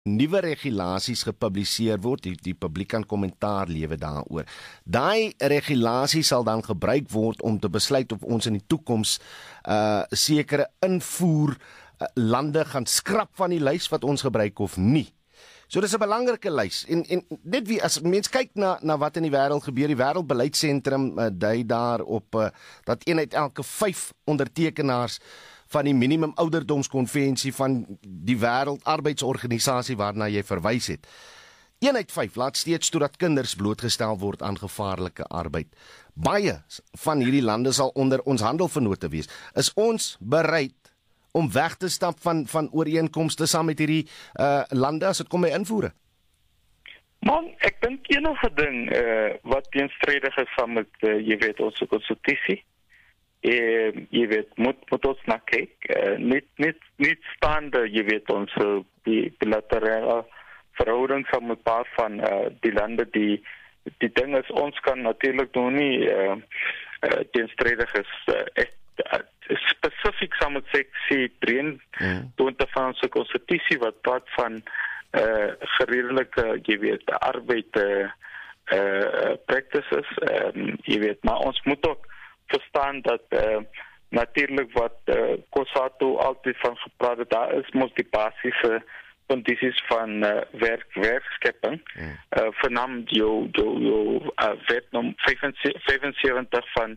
nuwe regulasies gepubliseer word, die publiek kan kommentaar lewe daaroor. Daai regulasie sal dan gebruik word om te besluit of ons in die toekoms sekere invoer lande gaan skrap van die lys wat ons gebruik of nie. So dis 'n belangrike lys en net wie as mens kyk na wat in die wêreld gebeur, die Wêreldbeleidsentrum dui daarop dat een uit elke 5 ondertekenaars van die minimum ouderdomskonvensie van die Wêreldarbeidsorganisasie waarna jy verwys het. 1 uit 5 laat steeds toe dat kinders blootgestel word aan gevaarlike arbeid. Baie van hierdie lande sal onder ons handelvennote wees. Is ons bereid om weg te stap van ooreenkomste saam met hierdie lande as dit kom by invoere? Man, ek dink enige ding wat teenstrydig is saam met jy weet ons konstitusie. Jy weet moet ons na kyk. Niet staande, jy weet ons die bilaterale verhouding saam met paar van die lande die ding is ons kan natuurlik nog nie teenstrydig is spesifiek saam met seksie 23 van ons konstitusie wat praat van geredelike, jy weet, arbeid practices, jy weet, maar ons moet ook verstaan dat natuurlijk wat COSATU altyd van gepraat het, daar is mos die basiese condities van werkskepping, voornamelijk jou wet nom 75 van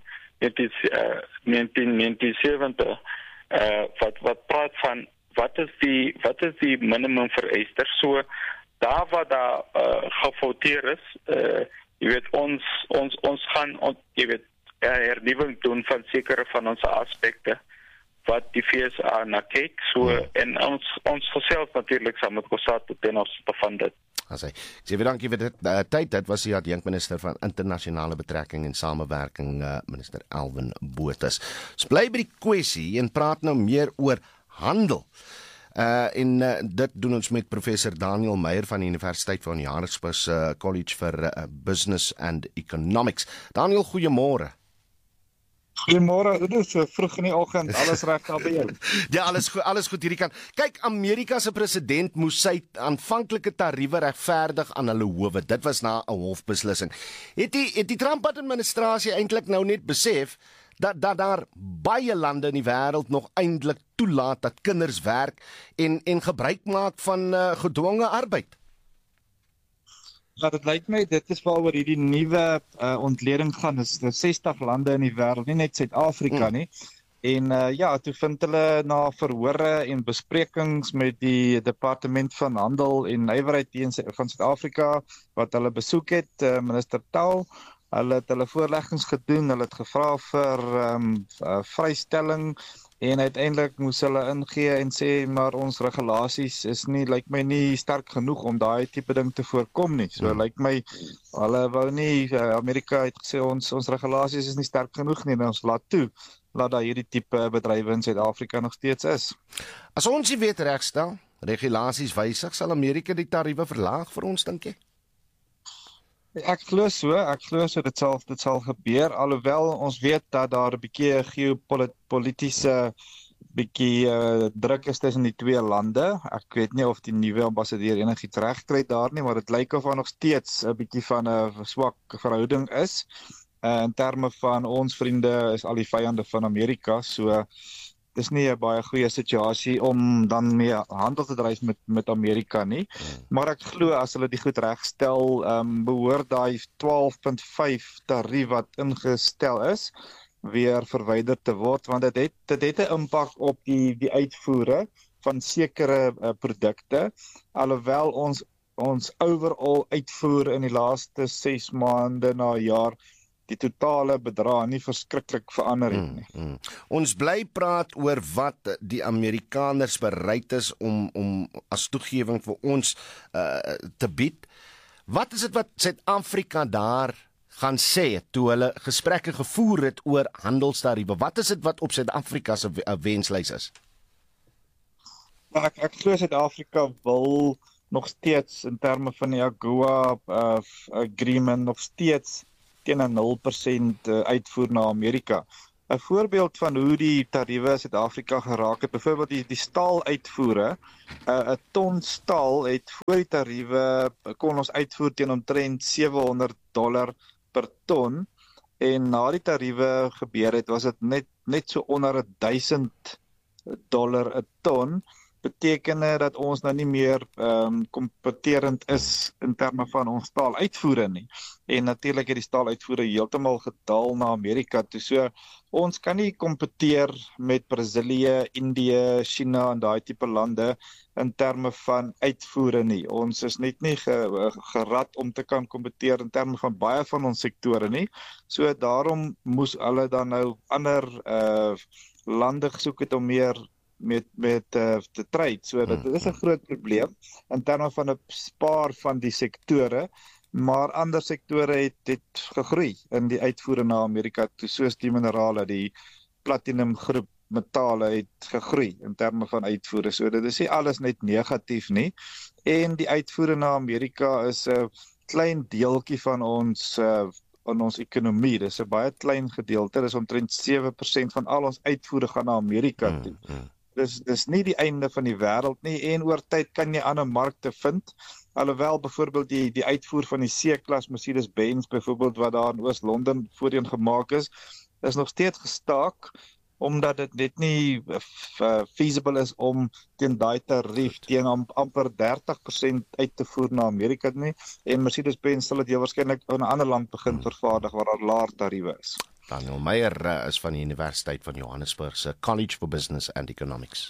1970 wat praat van wat is die minimum vereiste. So daar waar daar gefouteer is, jy weet ons gaan jy weet hernuwing doen van sekere van ons aspekte wat die FSA na kyk. So en ons self natuurlik saam met COSATU ten opsigte van dit. Ek sê weer dankie vir dit tyd. Dit was die adjunkminister van internasionale betrekking en samewerking, minister Alwin Botha. Ons bly by die kwessie en praat nou meer oor handel. Dit doen ons met professor Daniel Meyer van die Universiteit van Johannesburg College vir Business and Economics. Daniel, goeiemôre. Goeiemôre, dit is vroeg in die oggend, alles reg daar by jou? Ja, alles goed hierdie kant. Kyk, Amerika se president moes sy aanvanklike tariewe regverdig aan hulle howe. Dit was na 'n hofbeslissing. Het die Trump-administrasie eintlik nou net besef dat daar baie lande in die wêreld nog eintlik toelaat dat kinders werk en gebruik maak van gedwonge arbeid? Ja, dit lyk my, dit is waaroor hierdie nuwe ontleding gaan. Is 60 lande in die wêreld, nie net Suid-Afrika nie. En toe vind hulle na verhore en besprekings met die Departement van Handel en Nywerheid van Suid-Afrika, wat hulle besoek het, minister Taal, hulle het hulle voorleggings gedoen, hulle het gevra vir vrystelling, en uiteindelik moes hulle ingee en sê, maar ons regulasies is nie, lyk my nie sterk genoeg om daai tipe ding te voorkom nie. So lyk my, hulle wou nie, Amerika het gesê, ons regulasies is nie sterk genoeg nie, en ons laat daar hierdie tipe bedrywe in Suid-Afrika nog steeds is. As ons die wet regstel, regulasies wysig, sal Amerika die tariewe verlaag vir ons, dink jy? Ek glo so dit sal gebeur, alhoewel ons weet dat daar 'n bietjie geopolitiese druk is tussen die twee lande. Ek weet nie of die nuwe ambassadeur enigiets regkry daar nie, maar dit lyk of daar nog steeds 'n bietjie van 'n swak verhouding is. In terme van ons vriende is al die vyande van Amerika, so dis nie 'n baie goeie situasie om dan mee handel te dryf met Amerika nie. Maar ek glo as hulle die goed regstel, behoort daai 12.5 tarief wat ingestel is, weer verwyder te word, want dit het 'n impak op die uitvoere van sekere produkte, alhoewel ons overall uitvoer in die laaste 6 maande na 'n jaar die totale bedrag nie verskriklik verander het nie. Ons bly praat oor wat die Amerikaners bereid is om as toegewing vir ons te bied. Wat is dit wat Suid-Afrika daar gaan sê toe hulle gesprekke gevoer het oor handelstariewe? Wat is dit wat op Suid-Afrika se wenslys is? Ek glo Suid-Afrika wil nog steeds in terme van die AGOA agreement nog steeds teen 'n 0% uitvoer na Amerika. 'n voorbeeld van hoe die tariewe in Suid-Afrika geraak het, byvoorbeeld die staaluitvoere. 'n ton staal het voor die tariewe kon ons uitvoer teen omtrent $700 per ton, en na die tariewe gebeur het, was dit net so onder $1,000 'n ton. Beteken dat ons nou nie meer kompeterend is in terme van ons staaluitvoere nie. En natuurlik het die staaluitvoere heeltemal gedaal na Amerika toe. So ons kan nie kompeteer met Brasilië, Indië, China en daai tipe lande in terme van uitvoere nie. Ons is net nie gerad om te kan kompeteer in terme van baie van ons sektore nie. So daarom moes hulle dan nou ander lande gesoek het om meer met te trade. So dit is 'n groot probleem in terme van 'n spaar van die sektore, maar ander sektore het gegroei in die uitvoere na Amerika toe, soos die minerale, die platinum groep metale het gegroei in terme van uitvoere. So dit is nie alles net negatief nie. En die uitvoere na Amerika is 'n klein deeltjie van ons ekonomie. Dis 'n baie klein gedeelte. Dis omtrent 7% van al ons uitvoere gaan na Amerika toe. Dis nie die einde van die wêreld nie, en oor tyd kan jy ander markte vind. Alhoewel byvoorbeeld die uitvoer van die C-klas Mercedes-Benz byvoorbeeld wat daar in Oos-London voorheen gemaak is nog steeds gestaak, omdat dit net nie feasible is om teen daai tarief teen amper 30% uit te voer na Amerika nie, en Mercedes-Benz sal dit heel waarskynlik in 'n ander land begin vervaardig waar daar laer tariewe is. Daniel Meyer is van die Universiteit van Johannesburg se College for Business and Economics.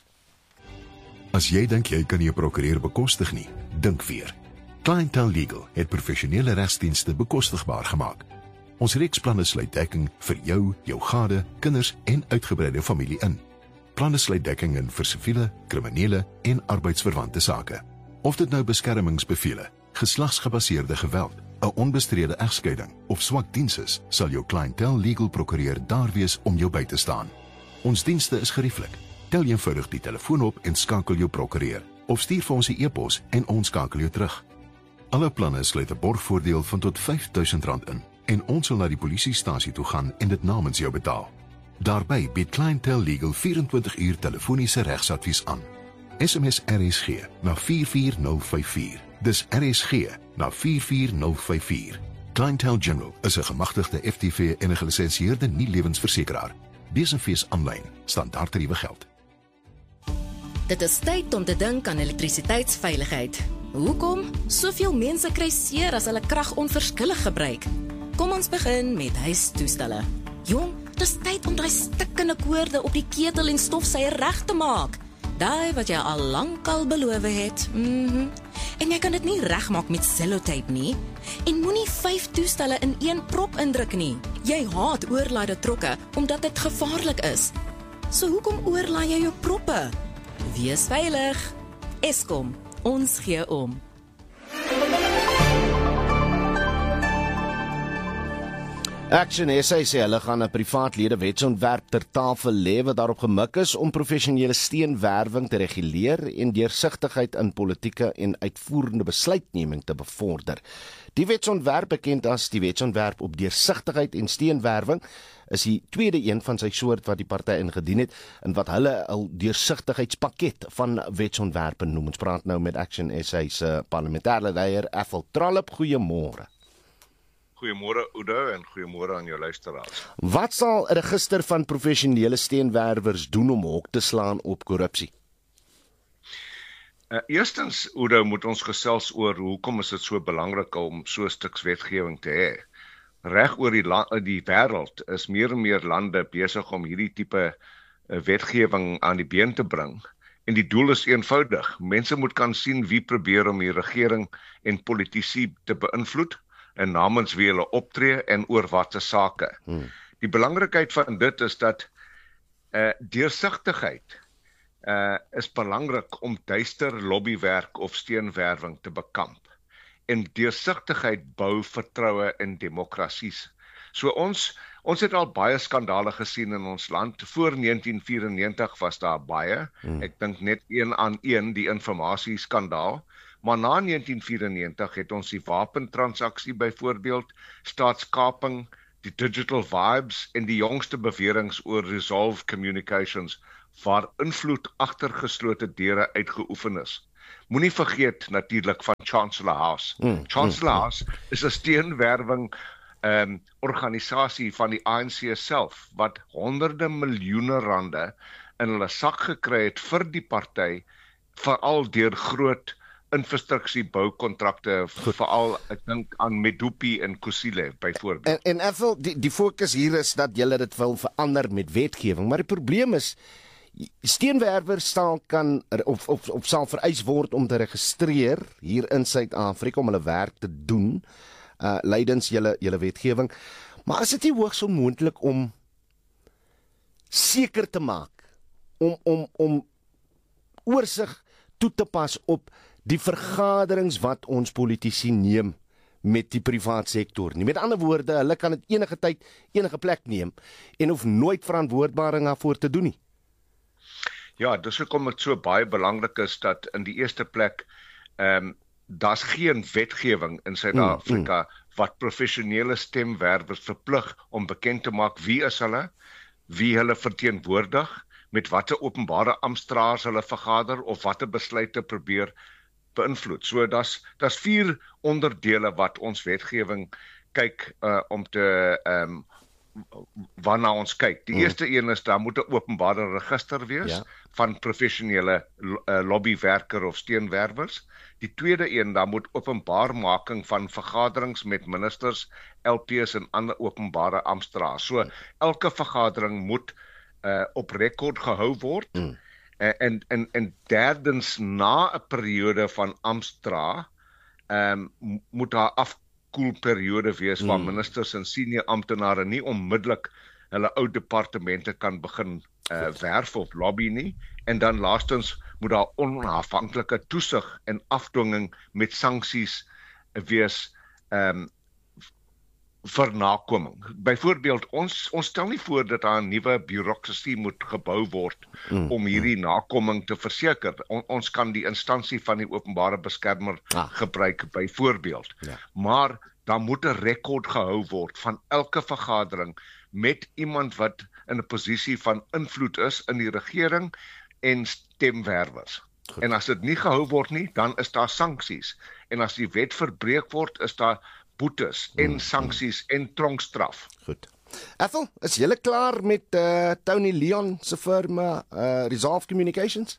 As jy dink jy kan nie 'n prokureur bekostig nie, dink weer. Clientele Legal het professionele regsdienste bekostigbaar gemaak. Ons reeksplanne sluit dekking vir jou, jou gade, kinders en uitgebreide familie in. Planne sluit dekking in vir siviele, kriminele en arbeidsverwante sake. Of dit nou beskermingsbevele, geslagsgebaseerde geweld, 'n onbestrede egskeiding of swak diens is, sal jou Clientele Legal prokureur daar wees om jou by te staan. Ons dienste is gerieflik. Tel eenvoudig die telefoon op en skakel jou prokureur, of stuur vir ons 'n e-pos en ons skakel jou terug. Alle planne sluit 'n borgvoordeel van tot R5,000 in, en ons sal na die polisiestasie toe gaan en dit namens jou betaal. Daarby bied Clientele Legal 24 uur telefoniese regsadvies aan. SMS RSG na 44054. Dis RSG na 44054. Clientele General is 'n gemagtigde FTV en 'n gelisensieerde nie-lewensversekeraar. Besenfees aanlyn, standaardtariewe geld. Dit is tyd om te dink aan elektrisiteitsveiligheid. Hoekom? Soveel mense kry seer as hulle krag onverskillig gebruik. Kom ons begin met huistoestelle. Jong, dis tyd om daai stikkende koorde op die ketel en stofsuier reg te maak. Daai wat jy al lankal beloof het. En jy kan dit nie regmaak met sellotape nie. En moenie 5 toestelle in een prop indruk nie. Jy haat oorlaaide trokke omdat dit gevaarlik is. So hoekom oorlaai jy jou proppe? Wees veilig. Eskom, ons gee om. Action SA sê hulle gaan 'n privaatlede wetsontwerp ter tafel lê wat daarop gemik is om professionele steenwerwing te reguleer en deursigtigheid in politieke en uitvoerende besluitneming te bevorder. Die wetsontwerp, bekend as die wetsontwerp op deursigtigheid en steenwerwing, is die tweede een van sy soort wat die party ingedien het en wat hulle 'n deursigtigheidspakket van wetsontwerpe noem. Ons praat nou met Action SA se parlementêre leier Ethel Trollip. Goeiemôre. Goeiemôre Oudo en goeiemôre aan jou luisteraars. Wat sal 'n register van professionele steenwerwers doen om hok te slaan op korrupsie? Eerstens, Oudo, moet ons gesels oor hoekom is dit so belangrik om so 'n stuk wetgewing te hê. Reg oor die wêreld is meer en meer lande besig om hierdie tipe wetgewing aan die been te bring. En die doel is eenvoudig. Mense moet kan sien wie probeer om die regering en politici te beïnvloed en namens wie hulle optree en oor watter sake. Die belangrikheid van dit is dat deursigtigheid is belangrik om duister lobbywerk of steenwerwing te bekamp. En deursigtigheid bou vertroue in demokrasies. So ons het al baie skandale gesien in ons land. Voor 1994 was daar baie. Ek dink net een aan een die informasieskandaal. Maar na 1994 het ons die wapentransaksie byvoorbeeld, staatskaping, die Digital Vibes en die jongste beweringe oor Resolve Communications waar invloed agter geslote deure uitgeoefen is. Moenie vergeet natuurlik van Chancellor House. Chancellor House is 'n steenwerwing organisasie van die ANC self wat honderde miljoene rande in hulle sak gekry het vir die party, veral deur groot infrastruktuurboukontrakte, veral ek dink aan Medupi en Kusile byvoorbeeld. En Ethel, die fokus hier is dat julle dit wil verander met wetgewing, maar die probleem is steenwerwers sal sal vereis word om te registreer hier in Suid-Afrika om hulle werk te doen, lydens julle wetgewing. Maar is dit nie hoogs onmoontlik om seker te maak om oorsig toe te pas op die vergaderings wat ons politici neem met die privaat sektor nie. Met ander woorde, hulle kan dit enige tyd, enige plek neem en hoef nooit verantwoordbaring daarvoor te doen nie. Ja, dis hoekom dit so baie belangrik is dat in die eerste plek daar's geen wetgewing in Suid-Afrika wat professionele stemwerwers verplig om bekend te maak wie is hulle, wie hulle verteenwoordig, met watter openbare amptdraers hulle vergader of watter besluite probeer beïnvloed. So daar's 4 onderdele wat ons wetgewing kyk om te waarna ons kyk. Die eerste een is daar moet 'n openbare register wees van professionele lobbywerker of steenwerwers. Die tweede een, daar moet openbaarmaking van vergaderings met ministers, LPs en ander openbare amptdraers. So elke vergadering moet op rekord gehou word. En derdens, na 'n periode van amptdra, moet daar afkoelperiode wees waar ministers en senior amptenare nie onmiddellik hulle ou departemente kan begin werf of lobby nie. En dan laastens moet daar onafhanklike toesig en afdwinging met sanksies wees vir nakoming. Byvoorbeeld, ons stel nie voor dat daar 'n nuwe bureaukrasie moet gebou word om hierdie nakoming te verseker. Ons kan die instansie van die openbare beskermer gebruik byvoorbeeld. Maar daar moet 'n rekord gehou word van elke vergadering met iemand wat in 'n posisie van invloed is in die regering en stemwerwers. En as dit nie gehou word nie, dan is daar sanksies. En as die wet verbreek word, is daar boetes en sanksies en tronkstraf. Goed. Ethel, is julle klaar met Tony Leon se firma Resolve Communications?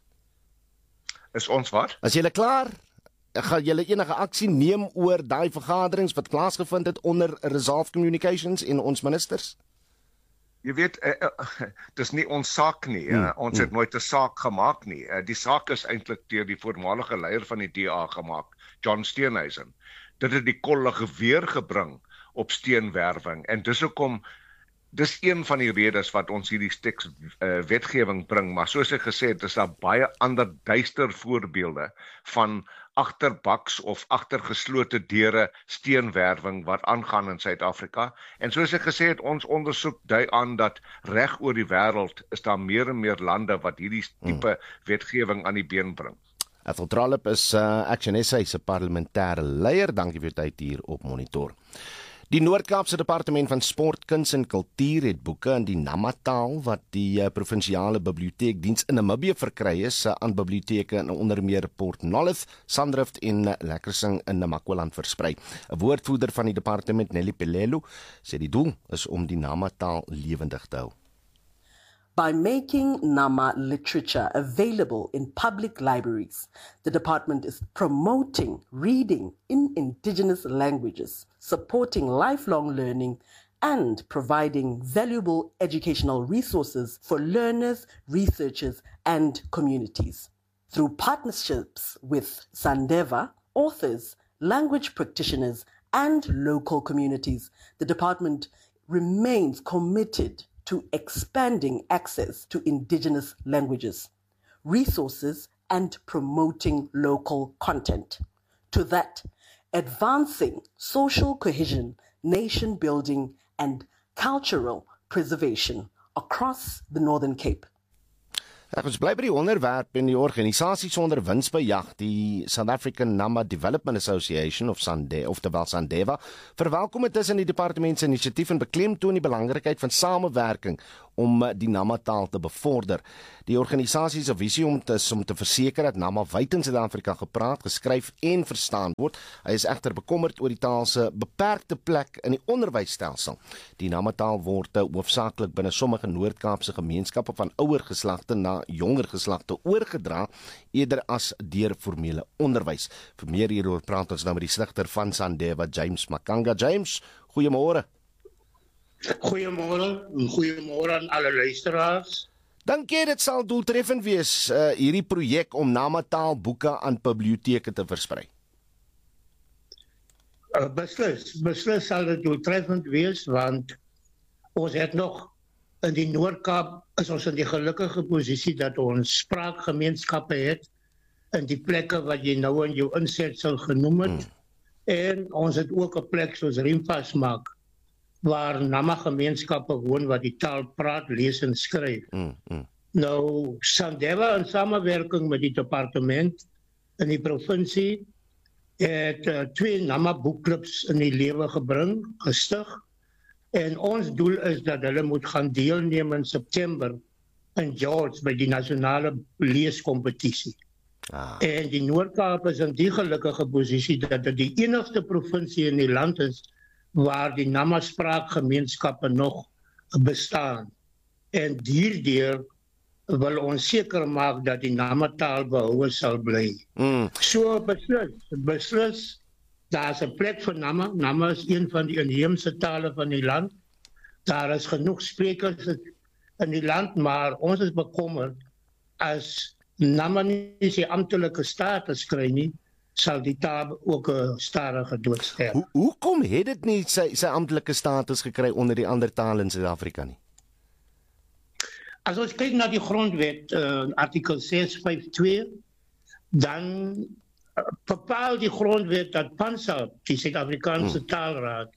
Is ons wat? Is julle klaar? Gaan julle enige aksie neem oor daai vergaderings wat plaasgevind het onder Resolve Communications en ons ministers? Jy weet, dis nie ons saak nie. Ons het nooit 'n saak gemaak nie. Die saak is eintlik deur die voormalige leier van die DA gemaak, John Steenhuisen. Dit het die kolle weer gebring op steenwerwing. En dis een van die redes wat ons hierdie teks wetgewing bring. Maar soos ek gesê het, is daar baie ander duister voorbeelde van agterbaks of agtergeslote deure steenwerwing wat aangaan in Suid-Afrika. En soos ek gesê het, ons ondersoek dui aan dat reg oor die wêreld is daar meer en meer lande wat hierdie tipe wetgewing aan die been bring. Ethel Trollip is Action SA se parlementêre leier. Dankie vir u tyd hier op Monitor. Die Noord-Kaapse Departement van Sport, Kuns en Kultuur het boeke in die Nama-taal wat die provinsiale biblioteekdiens in Namibië verkry is aan biblioteke in onder meer Port Nolloth, Sandrift en Lekkersing in Namakwaland versprei. 'n Woordvoerder van die departement, Nelly Pelelo, sê die doel is om die Nama-taal lewendig te hou. By making Nama literature available in public libraries, the department is promoting reading in indigenous languages, supporting lifelong learning, and providing valuable educational resources for learners, researchers, and communities. Through partnerships with Sandeva, authors, language practitioners, and local communities, the department remains committed to expanding access to indigenous languages, resources, and promoting local content. To that, advancing social cohesion, nation building, and cultural preservation across the Northern Cape. Ons bly by die onderwerp en die organisasie sonder winsbejag, die South African Nama Development Association of SANDEVA, verwelkom dit in die departement se inisiatief en beklemtoon die belangrikheid van samewerking om die Nama taal te bevorder. Die organisasie se visie om te verseker dat Nama wyd in Suid-Afrika gepraat, geskryf en verstaan word. Hy is egter bekommerd oor die taal se beperkte plek in die onderwysstelsel. Die Nama taal word hoofsaaklik binne sommige Noord-Kaapse gemeenskappe van ouer geslagte na jonger geslagte oorgedra, eerder as deur formele onderwys. Vir meer hieroor praat ons nou met die stigter van SANDEVA, James Makanga. James, goeiemôre. Goeiemôre aan alle luisteraars. Dink jy dit sal doeltreffend wees, hierdie projek om Nama taalboeke aan biblioteke te versprei? Beslis sal dit doeltreffend wees, want ons het nog in die Noord-Kaap is ons in die gelukkige posisie dat ons spraakgemeenskappe het in die plekke wat jy nou in jou insetsel genoem het. En ons het ook 'n plek soos Rimpasmaak waar Nama gemeenskappe woon wat die taal praat, lees en skryf. Nou, SANDEVA in samewerking met die departement in die provinsie het 2 Nama boekklubs in die lewe gebring, gestig. En ons doel is dat hulle moet gaan deelneem in September in George by die nasionale leeskompetisie. En die Noord-Kaap is in die gelukkige posisie dat dit die enigste provinsie in die land is waar die Nama spraakgemeenskappe nog bestaan. En hierdeur wil ons seker maak dat die Nama taal behoue sal bly. So beslis, daar is 'n plek vir Nama. Nama is een van die inheemse tale van die land. Daar is genoeg sprekers in die land, maar ons is bekommerd as Nama nie sy amptelike status kry nie, sal die taal ook 'n stadige dood sterf. Hoekom het dit nie sy amptelike status gekry onder die ander tale in Suid-Afrika nie? As ons kyk na die grondwet, artikel 652, dan bepaal die grondwet dat PANSA, die Suid-Afrikaanse Taalraad,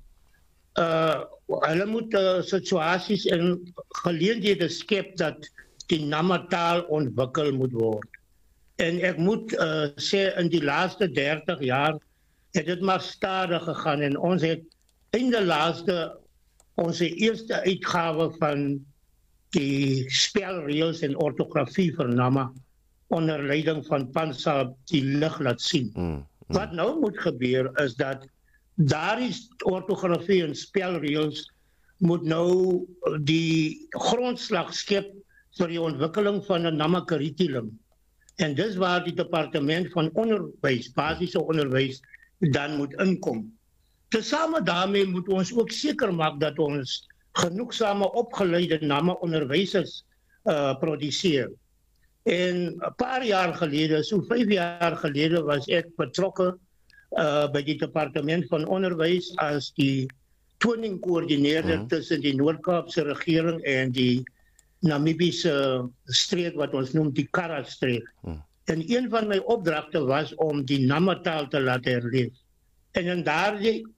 hulle moet situasies en geleenthede skep dat die Nama taal ontwikkel moet word. En ek moet sê, in die laaste 30 jaar het dit maar stadig gegaan en ons het in die laaste, onze eerste uitgawe van die spelreëls en ortografie vir Nama onder leiding van PANSA die lig laat sien. Wat nou moet gebeur is dat daardie ortografie en spelreëls moet nou die grondslag skep vir die ontwikkeling van 'n Nama kurrikulum. En dis waar die departement van onderwys, basiese onderwys, dan moet inkom. Tesame daarmee moet ons ook seker maak dat ons genoegsame opgeleide Nama onderwysers produseer. En 'n paar jaar gelede, so 5 jaar gelede, was ek betrokke by die departement van onderwys as die twinning-koördineerder tussen die Noord-Kaapse regering en die Namibiese streek wat ons noem die Kara-streek. En een van my opdragte was om die Nama taal te laat herleef. En in daardie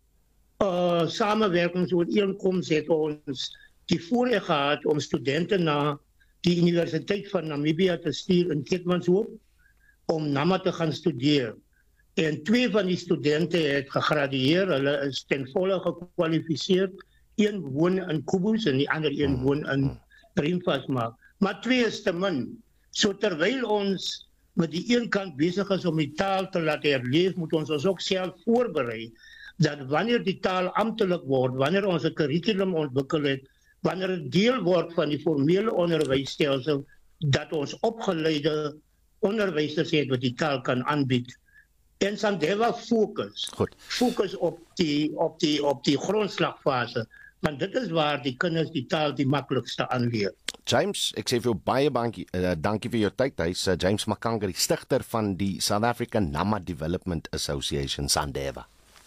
samewerkingsooreenkoms het ons die voorreg gehad om studente na die Universiteit van Namibia te stuur in Keetmanshoop om Nama te gaan studeer. En 2 van die studente het gegradueer, hulle is ten volle gekwalifiseer. Een woon in Kubus en die ander een woon in Rimpasmaak. Maar 2 is te min. So terwyl ons met die een kant besig is om die taal te laat herleef, moet ons ook self voorberei dat wanneer die taal amptelik word, wanneer ons 'n kurrikulum ontwikkel het, wanneer dit deel word van die formele onderwysstelsel, dat ons opgeleide onderwysers het wat die taal kan aanbied. En SANDEVA fokus op die grondslagfase, want dit is waar die kinders die taal die maklikste aanleer. James, ek sê vir jou baie dankie vir jou tyd. Hy's James Makanga, die stigter van die South African Nama Development Association, SANDEVA.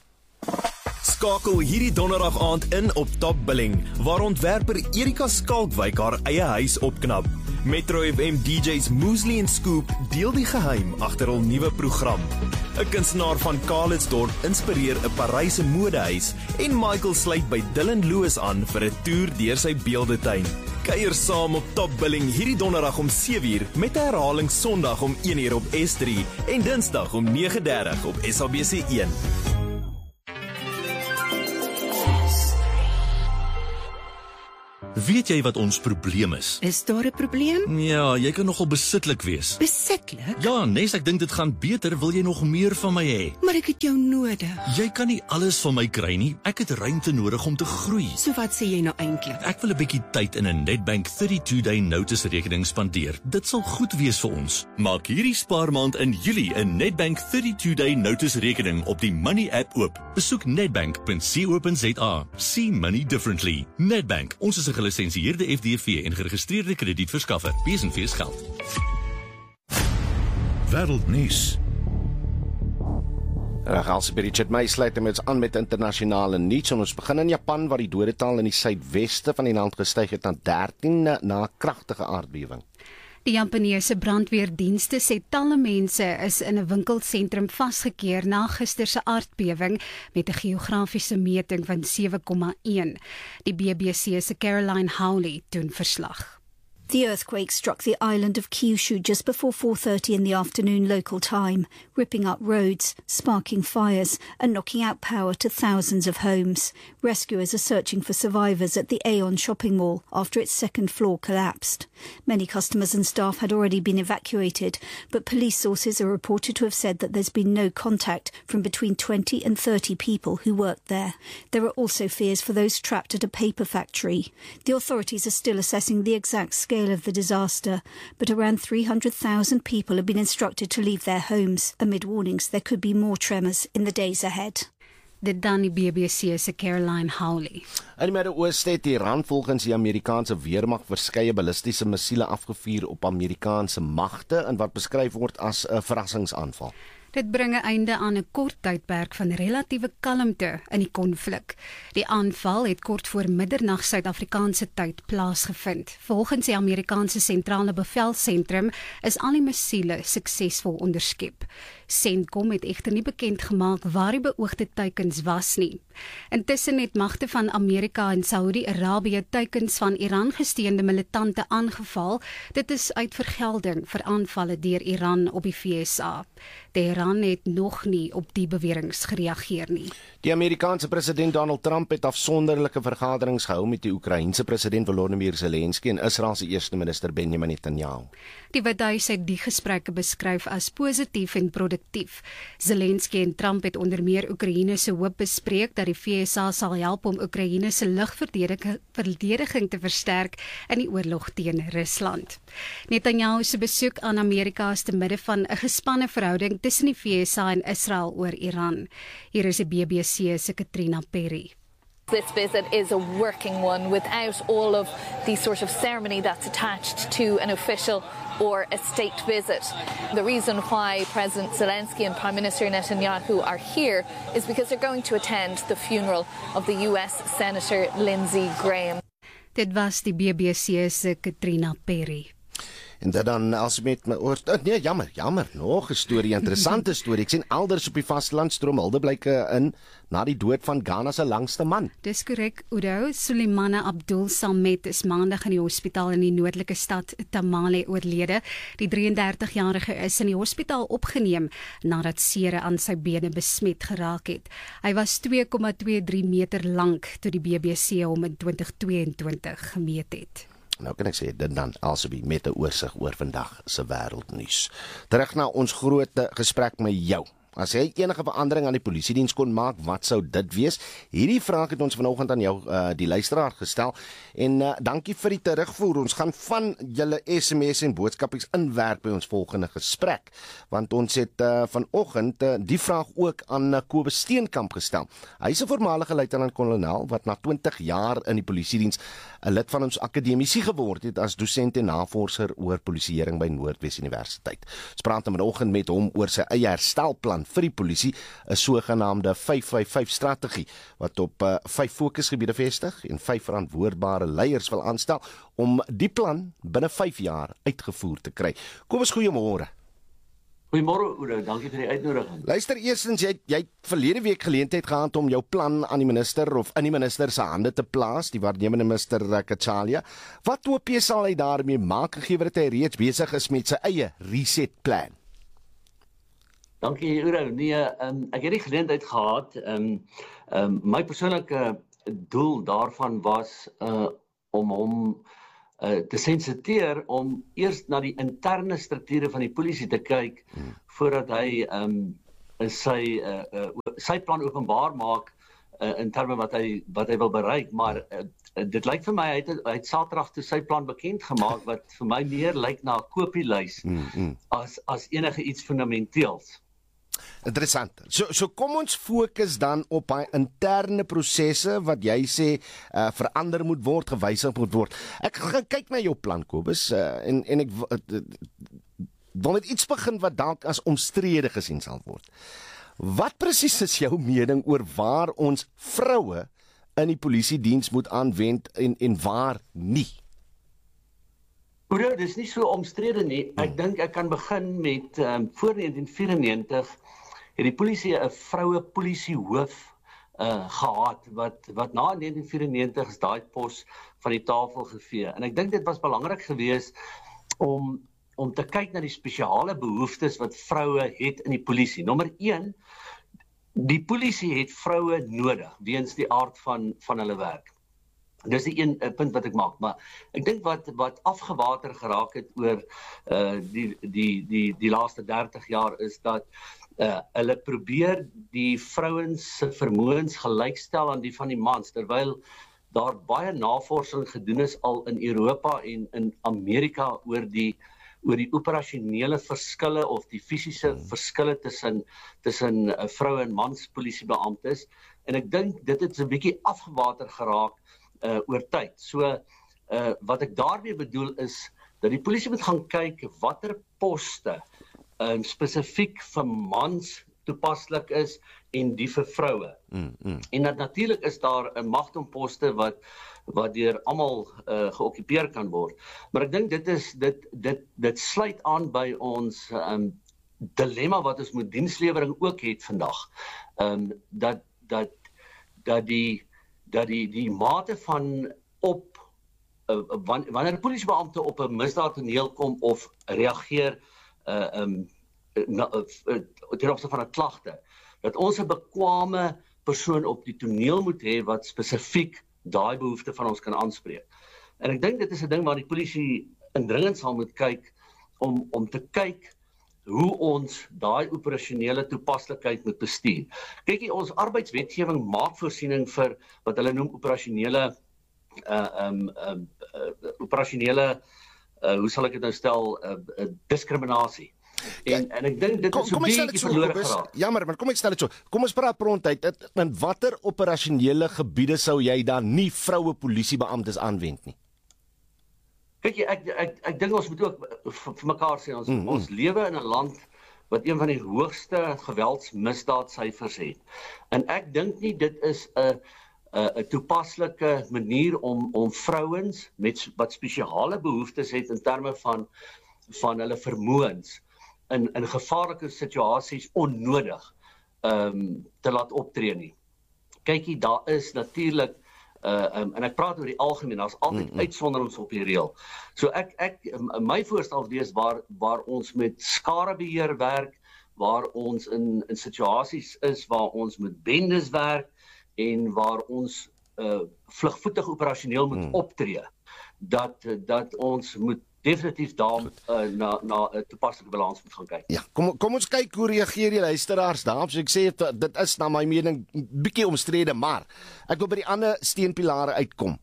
Skakel hierdie donderdag aand in op Top Billing, waar ontwerper Erika Skalkwyk haar eie huis opknap. Metro FM DJs Mosley en Scoop deel die geheim agter hul nuwe program. 'n Kunstenaar van Calitzdorp inspireer 'n Paryse modehuis en Michael sluit by Dylan Lewis aan vir 'n toer deur sy beeldetuin. Kuier saam op Top Billing hierdie donderdag om 7uur met 'n herhaling Sondag om 1uur op S3 en Dinsdag om 9:30 op SABC1. Weet jy wat ons probleem is? Is daar 'n probleem? Ja, jy kan nogal besitlik wees. Besitlik? Ja, Nes, ek dink dit gaan beter, wil jy nog meer van my hê? Maar ek het jou nodig. Jy kan nie alles van my kry nie. Ek het ruimte nodig om te groei. So wat sê jy nou eintlik? Ek wil 'n bietjie tyd in 'n Nedbank 32-day notice rekening spandeer. Dit sal goed wees vir ons. Maak hierdie spaarmaand in Julie 'n Nedbank 32-day notice rekening op die Money app oop. Besoek nedbank.co.za. See money differently. Nedbank, ons is 'n gelisensieerde FDV en geregistreerde kredietverskaffer. Besenfees geld. Wêreldnuus. Als by Richard May sluit ons aan met internasionale nuus. Ons begin in Japan waar die dodetal in die suidweste van die land gestyg het na 13 na 'n kragtige aardbewing. Die Japaneese brandweerdienste sê talle mense is in 'n winkelsentrum vasgekeer na gister se aardbewing met 'n geografiese meting van 7,1. Die BBC se Caroline Howley doen verslag. The earthquake struck the island of Kyushu just before 4:30 in the afternoon local time, ripping up roads, sparking fires and knocking out power to thousands of homes. Rescuers are searching for survivors at the Aeon shopping mall after its second floor collapsed. Many customers and staff had already been evacuated, but police sources are reported to have said that there's been no contact from between 20 and 30 people who worked there. There are also fears for those trapped at a paper factory. The authorities are still assessing the exact scale of the disaster, but around 300,000 people have been instructed to leave their homes amid warnings there could be more tremors in the days ahead. Dit dan die BBC se Caroline Howley. In die Midde-Ooste het Iran volgens die Amerikaanse weermag verskeie ballistiese missiele afgevuur op Amerikaanse magte in wat beskryf word as 'n verrassingsaanval. Dit bring 'n einde aan 'n kort tydperk van relatiewe kalmte in die konflik. Die aanval het kort voor middernag Suid-Afrikaanse tyd plaasgevind. Volgens die Amerikaanse sentrale bevelsentrum is al die missiele suksesvol onderskep. CENTCOM het egter nie bekend gemaak waar die beoogde teikens was nie. Intussen het magte van Amerika en Saudi-Arabië teikens van Iran gesteunde militante aangeval. Dit is uit vergelding vir aanvalle deur Iran op die VSA. Teheran het nog nie op die beweringe gereageer nie. Die Amerikaanse president Donald Trump het afsonderlike vergaderings gehou met die Oekraïense president Volodymyr Zelensky en Israel se eerste minister Benjamin Netanyahu. Die Withuis het die gesprekke beskryf as positief en produktief. Zelensky en Trump het onder meer Oekraïne se hoop bespreek dat die VSA sal help om Oekraïne se lugverdediging te versterk in die oorlog teen Rusland. Netanyahu se besoek aan Amerika is te midde van 'n gespanne verhouding tussen die VSA en Israel oor Iran. Hier is die BBC se Katrina Perry. This visit is a working one without all of the sort of ceremony that's attached to an official or a state visit. The reason why President Zelensky and Prime Minister Netanyahu are here is because they're going to attend the funeral of the US Senator Lindsey Graham. Dit was die BBC se Katrina Perry. En dit dan as met my oor nee jammer nog 'n storie, interessante storie. Ek sien elders op die vasteland stroom huldeblyke in na die dood van Ghana se langste man. Dis korrek, Udo. Suleimane Abdul Samet is maandag in die hospitaal in die noordelike stad Tamale oorlede. Die 33-jarige is in die hospitaal opgeneem nadat sere aan sy bene besmet geraak het. Hy was 2,23 meter lank toe die BBC hom in 2022 gemeet het. Nou kan ek sê dit dan alsbe met 'n oorsig oor vandag se wêreldnuus. Terug na ons groot gesprek met jou. As jy enige verandering aan die polisiediens kon maak, wat sou dit wees? Hierdie vraag het ons vanoggend aan jou die luisteraar gestel en dankie vir die terugvoer. Ons gaan van julle SMS en boodskapies inwerk by ons volgende gesprek, want ons het vanoggend die vraag ook aan Kobus Steenkamp gestel. Hy is 'n voormalige luitenant-kolonel wat na 20 jaar in die polisiediens 'n lid van ons akademisie geword het as dosent en navorser oor polisieering by Noordwes Universiteit. Ons praat vanoggend met hom oor sy eie herstelplan vir die polisie, 'n sogenaamde 555 strategie wat op 5 fokusgebiede vestig en 5 verantwoordbare leiers wil aanstel om die plan binne 5 jaar uitgevoer te kry. Kobus, goeiemôre. Goeiemôre Oude, dankie vir die uitnodiging. Luister, eerstens jy het verlede week geleentheid gehad om jou plan aan die minister of in die minister se hande te plaas, die waarnemende minister Cachalia. Wat hoop jy sal hy daarmee maak gegee dat hy reeds besig is met sy eie reset plan? Dankie Oude. Nee, ek het die geleentheid gehad. My persoonlike doel daarvan was om hom te sensiteer om eers na die interne strukture van die polisie te kyk voordat hy sy plan openbaar maak in terme wat hy wil bereik, maar dit lyk vir my hy het Saterdag toe sy plan bekend gemaak wat vir my meer lyk na 'n kopieslys as enige iets fundamenteels. Interessant. So kom ons fokus dan op daai interne prosesse wat jy sê verander moet word, gewysig moet word. Ek gaan kyk na jou plan, Kobus, en ek wil met iets begin wat dalk as omstrede gesien sal word. Wat presies is jou mening oor waar ons vroue in die polisiediens moet aanwend en waar nie? Dit is nie so omstrede nie. Ek dink ek kan begin met voor 1994 het die polisie 'n vroue polisiehoof gehad wat na 1994 is daai pos van die tafel gevee. En ek dink dit was belangrik geweest om te kyk na die spesiale behoeftes wat vroue het in die polisie. Nommer 1, die polisie het vroue nodig weens die aard van hulle werk. Dis die een punt wat ek maak, maar ek dink wat afgewater geraak het oor die laaste 30 jaar is dat hulle probeer die vrouens se vermoëns gelykstel aan die van die mans, terwyl daar baie navorsing gedoen is al in Europa en in Amerika oor die operasionele verskille of die fisiese verskille tussen vroue en mans polisiebeamptes, en ek dink dit het so 'n bietjie afgewater geraak oor tyd. So wat ek daarmee bedoel is dat die polisie moet gaan kyk watter poste spesifiek vir mans toepaslik is en die vir vroue. En dat natuurlik is daar 'n magtomposte wat deur almal geokkupeer kan word. Maar ek dink dit sluit aan by ons dilemma wat ons met dienslewering ook het vandag. Dat die mate van wanneer 'n polisiebeampte op 'n misdaadtoneel kom of reageer ten opsigte van 'n klagte, dat ons 'n bekwame persoon op die toneel moet hê wat spesifiek daai behoefte van ons kan aanspreek. En ek dink dit is 'n ding waar die polisie indringend sal moet kyk om te kyk hoe ons daai operasionele toepaslikheid moet bestuur. Kyk, ons arbeidswetgewing maak voorsiening vir wat hulle noem operasionele hoe sal ek dit nou stel, diskriminasie. En ek dink dit is so bietjie verlore geraak. Jammer, maar kom ek stel dit so. Kom ons praat rondheid. In watter operasionele gebiede sou jy dan nie vroue polisiebeamptes aanwend nie? Kyk, ek dink ons moet ook vir mekaar sê, ons lewe in 'n land wat een van die hoogste geweldsmisdaadsyfers het. En ek dink nie dit is 'n toepaslike manier om vrouens wat spesiale behoeftes het in terme van hulle vermoëns in gevaarlike situasies onnodig te laat optree nie. Kykie, daar is natuurlik en ek praat oor die algemeen, daar's altyd uitsonderings op die reël. So my voorstel wees waar ons met skadebeheer werk, waar ons in situasies is waar ons met bendes werk en waar ons vlugvoetig operasioneel moet optree, dat ons moet definitief daar na 'n toepaslike balans moet gaan kyk. Ja, kom ons kyk hoe reageer die luisteraars daarop. So ek sê dit is na my mening bietjie omstrede, maar ek wil by die ander steunpilare uitkom.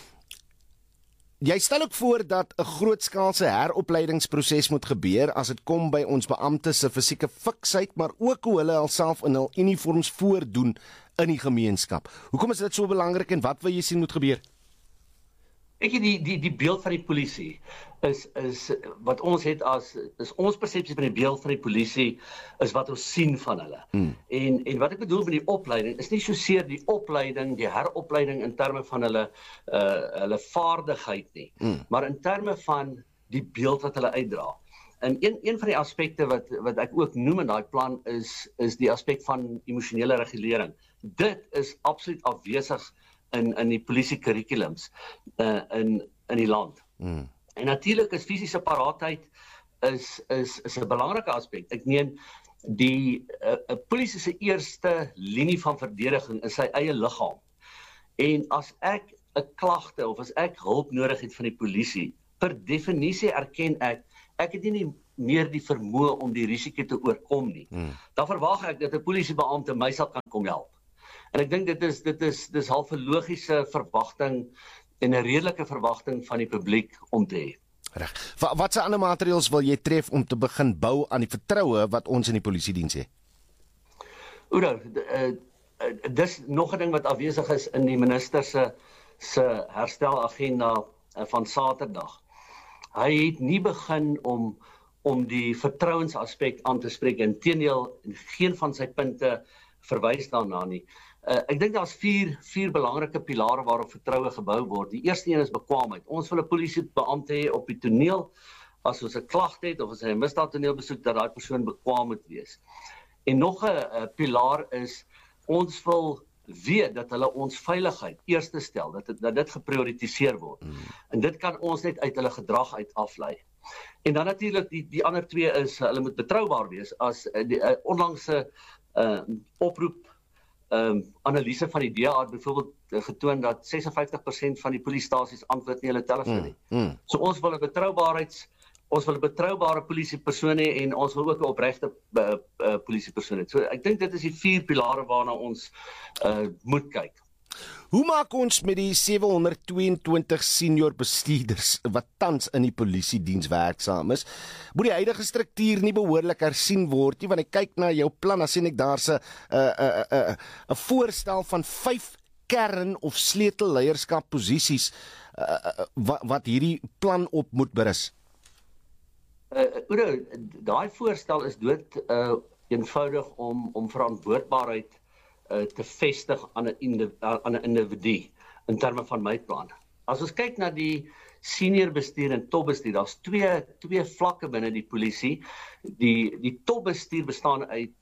Jy stel ook voor dat 'n grootskaalse heropleidingsproses moet gebeur as dit kom by ons beamptes se fisieke fiksheid, maar ook hoe hulle alself in hul uniforms voordoen in die gemeenskap. Hoekom is dit so belangrik en wat wil jy sien moet gebeur? Die beeld van die polisie is wat ons het is ons persepsie van die beeld van die polisie is wat ons sien van hulle. En wat ek bedoel met die opleiding is nie soseer die opleiding, die heropleiding in terme van hulle vaardigheid nie, maar in terme van die beeld wat hulle uitdra. En een van die aspekte wat ek ook noem in daai plan is die aspek van emosionele regulering. Dit is absoluut afwesig in die polisie curriculums in die land. En natuurlik is fisiese paraatheid is 'n belangrike aspek. Ek meen die polisie se eerste linie van verdediging is sy eie liggaam. En as ek 'n klagte of as ek hulp nodig het van die polisie, per definisie erken ek het nie meer die vermoë om die risiko te oorkom nie. Dan verwag ek dat 'n polisiebeampte my sal kan kom help. En ek dink dit is half 'n logiese verwagting en 'n redelike verwagting van die publiek om te hê. Reg. Watse ander maatreëls wil jy tref om te begin bou aan die vertroue wat ons in die polisiediens het? Oudo, dis nog 'n ding wat afwesig is in die minister se herstelagenda van Saterdag. Hy het nie begin om die vertrouensaspek aan te spreek, inteendeel geen van sy punte verwys daarna nie. Ek dink daar's vier belangrike pilare waarop vertroue gebou word. Die eerste een is bekwaamheid. Ons wil 'n polisiebeampte hê op die toneel, as ons 'n klagte het of as hy 'n misdaadtoneel besoek, dat daai persoon bekwaam moet wees. En nog 'n pilaar is, ons wil weet dat hulle ons veiligheid eerste stel, dat dit geprioritiseer word. En dit kan ons net uit hulle gedrag uit aflei. En dan natuurlik die ander twee is, hulle moet betroubaar wees. As die onlangse oproep analise van die DA het byvoorbeeld getoon dat 56% van die polisiestasies antwoord nie hulle telefoon nie. So ons wil 'n betroubare polisiepersoon hê en ons wil ook 'n opregte polisiepersoon hê. So ek dink dit is die 4 pilare waarna ons moet kyk. Hoe maak ons met die 722 senior bestuurders wat tans in die polisiediens werksaam is? Moet die huidige struktuur nie behoorlik hersien word nie, want ek kyk na jou plan, dan sien ek daar's 'n voorstel van 5 kern- of sleutelleierskapposisies wat hierdie plan op moet berus. Oudo, daai voorstel is dood eenvoudig om verantwoordbaarheid te vestig aan 'n individu in terme van my plan. As ons kyk na die senior bestuur en topbestuur, daar's twee vlakke binne die polisie. Die topbestuur bestaan uit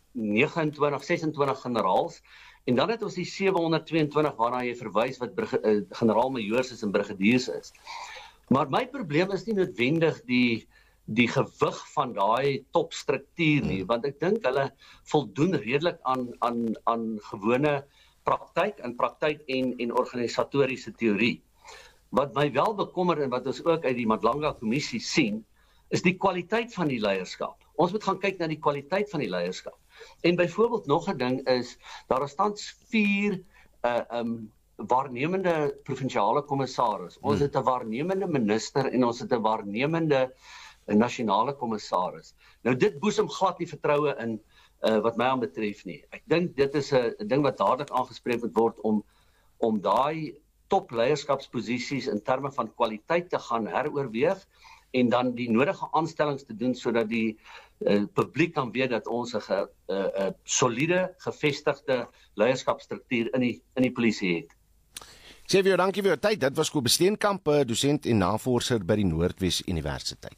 26 generaals en dan het ons die 722 waarna jy verwys wat generaal-majoors is en brigadiers is. Maar my probleem is nie noodwendig die gewig van daai topstruktuur nie, want ek dink hulle voldoen redelik aan gewone praktyk en organisatoriese teorie. Wat my wel bekommer en wat ons ook uit die Madlanga kommissie sien, is die kwaliteit van die leierskap. Ons moet gaan kyk na die kwaliteit van die leierskap. En byvoorbeeld nog 'n ding is, daar is tans 4 waarnemende provinsiale kommissaris. Ons het 'n waarnemende minister en ons het 'n waarnemende 'n nasionale kommissaris. Nou dit boesem glad nie vertroue in wat my aanbetref nie. Ek dink dit is 'n ding wat dadelik aangespreek moet word om daai topleierskapsposisies in terme van kwaliteit te gaan heroorweeg en dan die nodige aanstellings te doen sodat die publiek kan weet dat ons 'n soliede, gevestigde leierskapsstruktuur in die polisie het. Sê vir jou dankie vir jou tyd. Dit was Kobus Steenkamp, dosent en navorser by die Noordwes Universiteit.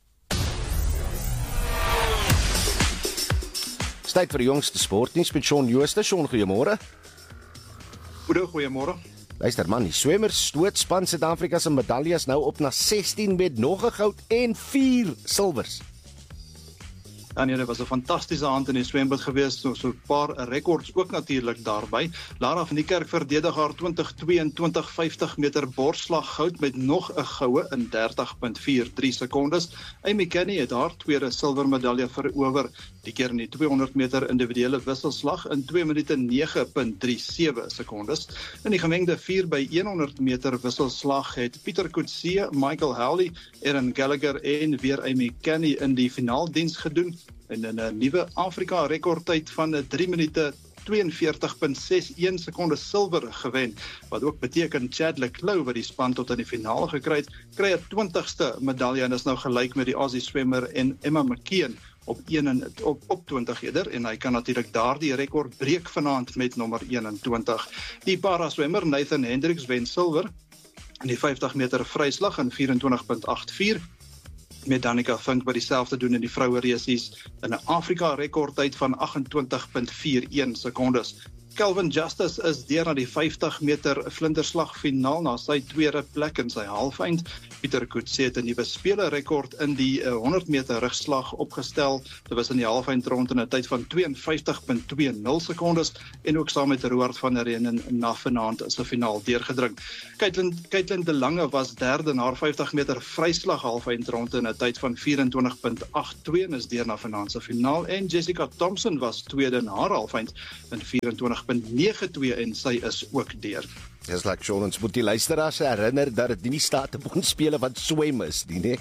Tyd vir die jongste sportnuus met Shaun Jooste. Shaun, goeiemôre. Goeiemôre. Luister man, die swemmers stootspan Suid-Afrika se medaljes nou op na 16 met nog 'n goud en 4 silwers. Ja nee, dit was 'n fantastiese aand in die swembad gewees, so 'n paar rekords ook natuurlik daarby. Lara van die Kerk verdedig haar 2022 50 meter borsslag goud met nog 'n goue in 30.43 sekondes. Amy Kenny het haar tweede silwermedalje verower, die keer in die 200 meter individuele wisselslag in 2 minute 9.37 sekondes. In die gemengde 4x100 meter wisselslag het Pieter Coetzee, Michael Howley, Erin Gallagher en weer Amy Kenny in die finaaldiens gedoen en in 'n nuwe Afrika rekordtyd van 3 minute 42.61 sekonde silwer gewen, wat ook beteken Chad Leclerc wat die span tot in die finale gekry het, kry 'n 20ste medalje en is nou gelyk met die Aussie swemmer en Emma McKeon op 20 eerder en hy kan natuurlik daardie rekord breek vanaand met nommer 21. Die para swemmer Nathan Hendricks wen silwer in die 50 meter vryslag in 24.84. met Danica Vink wat dieselfde doen in die vroue resies in 'n Afrika rekordtyd van 28.41 sekondes. Kelvin Justice is deur na die 50 meter vlinderslag finaal na sy tweede plek in sy halfeind. Pieter Coetzee het 'n nuwe spelerrekord in die 100 meter rugslag opgestel. Dit was in die halfeind rond in 'n tyd van 52.20 sekondes en ook saam met Roard van der Renen na vanaand se finaal deurgedring. Caitlin de Lange was derde in haar 50 meter vryslag halfeind rond in 'n tyd van 24.82 en is deur na vanaand se finaal en Jessica Thompson was tweede in haar halfeind in 24.92 en sy is ook deur. Dis like Sean, ons moet die luisteraars herinner dat dit nie staat op ons spele wat swem is, nee.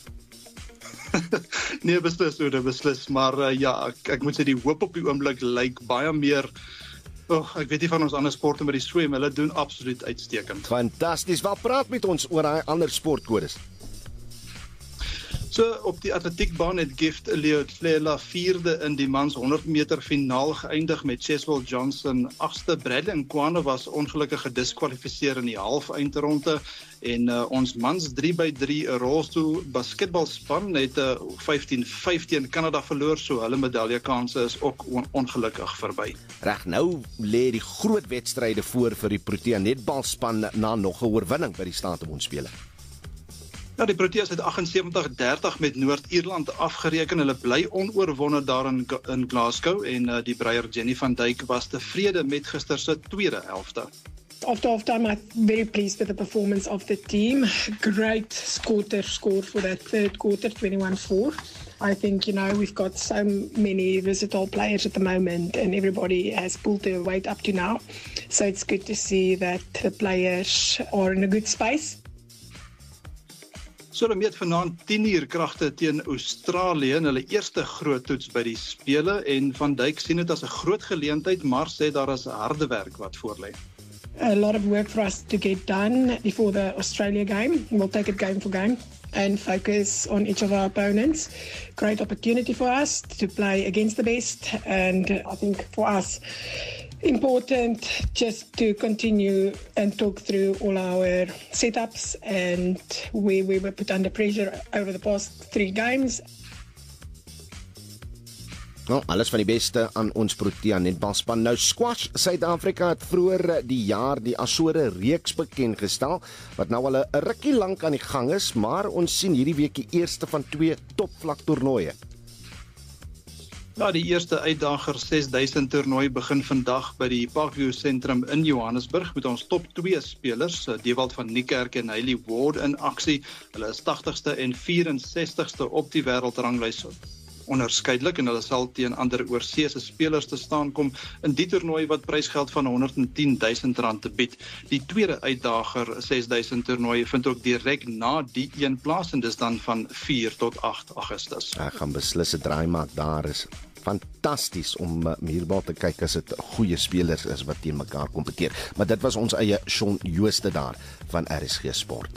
Nee, beslis, maar ja, ek moet sê die hoop op die oomblik lyk baie meer. Ek weet nie van ons ander sporte met die swem, hulle doen absoluut uitstekend. Fantasties, wat praat met ons oor daai ander sportkodes? So op die atletiekbaan het Gift Leotlela 4de in die mans 100 meter finaal geëindig met Cheswell Johnson 8ste. Bradley Nkwane was ongelukkig gediskwalifiseer in die halfeindronde en ons mans 3x3 rolstoel basketbalspan het 15-5 teen Kanada verloor, so hulle medaljekanse is ook ongelukkig verby. Reg, nou lê die groot wedstryde voor vir die Protea netbalspan na nog 'n oorwinning by die Staatsbondspele. Ja, die Proteas het 78-30 met Noord-Ierland afgereken. Hulle bly onoorwonde daar in Glasgow en die breier Jenny van Dijk was tevrede met gister se tweede helfte. After halftime, I'm very pleased with the performance of the team. Great score for that third quarter, 21-4. I think, we've got so many versatile players at the moment and everybody has pulled their weight up to now. So it's good to see that the players are in a good space. So hulle meet vanaand 10:00 kragte teen Australië in hulle eerste groot toets by die spele en Van Dijk sien dit as 'n groot geleentheid, maar sê daar is harde werk wat voorlê. A lot of work for us to get done before the Australia game. We'll take it game for game and focus on each of our opponents. Great opportunity for us to play against the best, and I think for us important just to continue and talk through all our setups and we were put under pressure over the past 3 games. Nou, alles van die beste aan ons Protea netbalspan. Nou squash, Suid-Afrika het vroeër die jaar die Azore reeks bekend gestel, wat nou al 'n rukkie lank aan die gang is, maar ons sien hierdie week die eerste van 2 topvlak toernooie. Ja, die eerste uitdager 6000 toernooi begin vandag by die Parkview Sentrum in Johannesburg met ons top 2 spelers, Dewald van Niekerk en Hailey Ward in aksie. Hulle is 80ste en 64ste op die wêreldranglys onderskeidelik en hulle sal teen ander oorseese spelers te staan kom in die toernooi wat prysgeld van R110,000 te bied. Die tweede uitdager 6000 toernooi vind ook direk na die een plaas en dis dan van 4 tot 8 Augustus. Ek gaan beslis 'n draai maak daar is. Fantasties om hierbal te kyk as dit goeie spelers is wat teen mekaar kompeteer. Maar dit was ons eie Shaun Jooste daar van RSG Sport.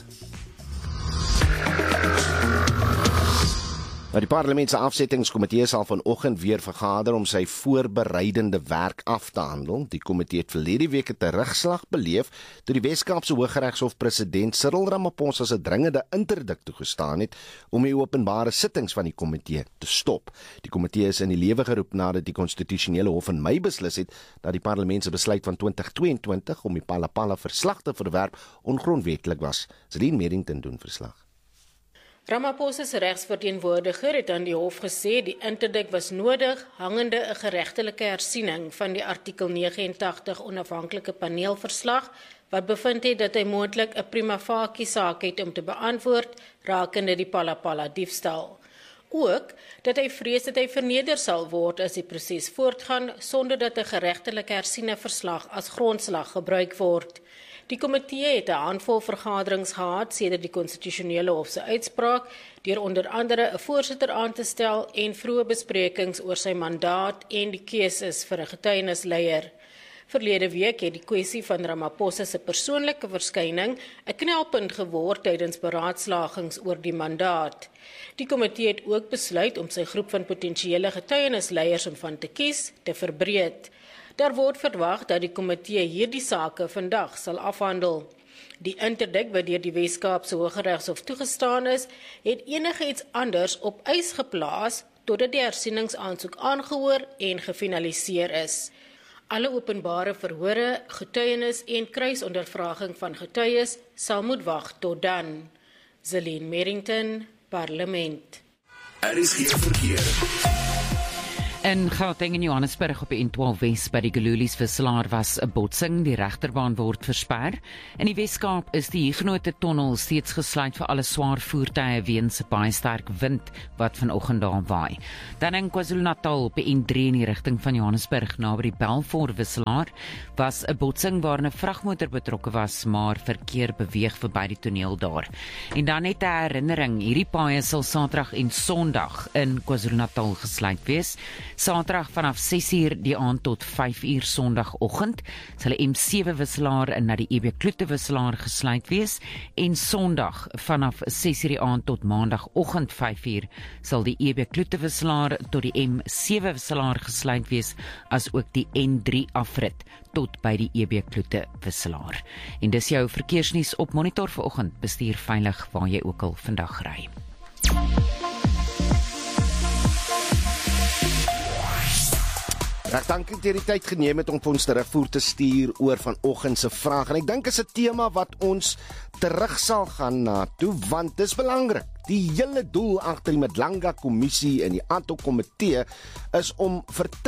Die Parlement se afsettingskomitee sal vanoggend weer vergader om sy voorbereidende werk af te handel. Die komitee het verlede week 'n terugslag beleef toe die Wes-Kaapse Hooggeregshof president Cyril Ramaphosa se dringende interdik toegestaan het om die openbare sittings van die komitee te stop. Die komitee is in die lewe geroep nadat die konstitusionele hof in Mei beslis het dat die parlement se besluit van 2022 om die Palapala verslag te verwerp ongrondwetlik was. Zelien Merrington doen verslag. Ramaphosa se regsverteenwoordiger het aan die hof gesê die interdik was nodig hangende 'n geregtelike hersiening van die artikel 89 onafhanklike paneelverslag wat bevind het dat hy moontlik 'n prima facie saak het om te beantwoord rakende die Palapala diefstal. Ook dat hy vrees dat hy verneder sal word as die proses voortgaan sonder dat 'n geregtelike hersiene verslag as grondslag gebruik word. Die komitee het 'n handvol vergaderings gehad sedert die konstitusionele hof se uitspraak deur onder andere 'n voorsitter aan te stel en vroeë besprekings oor sy mandaat en die keuses vir 'n getuienisleier. Verlede week het die kwessie van Ramaphosa se persoonlike verskyning 'n knelpunt geword tydens beraadslagings oor die mandaat. Die komitee het ook besluit om sy groep van potensiële getuienisleiers om van te kies te verbreed. Daar word verwag dat die komitee hierdie sake vandag sal afhandel. Die interdik wat deur die Wes-Kaapse Hooggeregshof toegestaan is, het enigiets anders op ys geplaas totdat die hersieningsaansoek aangehoor en gefinaliseer is. Alle openbare verhore, getuienis en kruisondervraging van getuies sal moet wag tot dan. Zelene Merrington, Parlement. RSG verkeer. In Gauteng en Johannesburg op die N12 Wes by die Gelulies wisselaar was 'n botsing. Die regterbaan word versper. In die Weskaap is die Huguenot Tunnel steeds gesluit vir alle swaar voertuie weens 'n baie sterk wind wat vanoggend daar waai. Dan in KwaZulu-Natal op die N3 in die rigting van Johannesburg naby die Balfour wisselaar was 'n botsing waarin 'n vragmotor betrokke was, maar verkeer beweeg verby die toneel daar. En dan net 'n herinnering, hierdie paaie sal Saterdag en Sondag in KwaZulu-Natal gesluit wees. Saterdag vanaf 6uur die aand tot 5uur Sondagoggend sal die M7 wisselaar na die EB Kloete wisselaar gesluit wees en Sondag vanaf 6uur die aand tot Maandagoggend 5uur sal die EB Kloete wisselaar tot die M7 wisselaar gesluit wees as ook die N3 afrit tot by die EB Kloete wisselaar. En dis jou verkeersnuus op Monitor vanoggend. Bestuur veilig waar jy ook al vandag ry. Ek dank dat jy die tyd geneem het om vir ons terugvoer te stuur oor vanoggend se vraag. En ek dink is 'n tema wat ons terug sal gaan na toe, want dis belangrik. Die hele doel agter die Madlanga kommissie en die ANTO komitee is om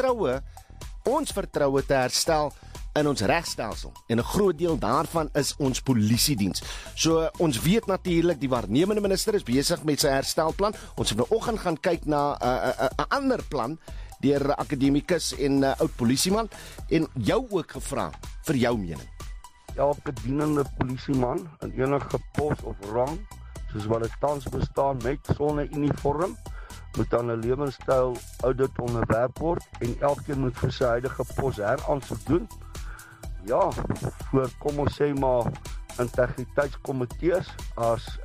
ons vertroue te herstel in ons regstelsel. En 'n groot deel daarvan is ons polisiediens. So ons weet natuurlik die waarnemende minister is besig met sy herstelplan. Ons het vanoggend gaan kyk na 'n ander plan deur akademikus en oud polisieman en jou ook gevra vir jou mening. Elke dienende polisieman in enige pos of rang, soos wat dit tans bestaan met sonder uniform, moet aan 'n lewenstyl audit onderwerp word en elkeen moet vir sy huidige pos heraansoek doen. Ja, voor kom ons sê maar integriteitskomitees as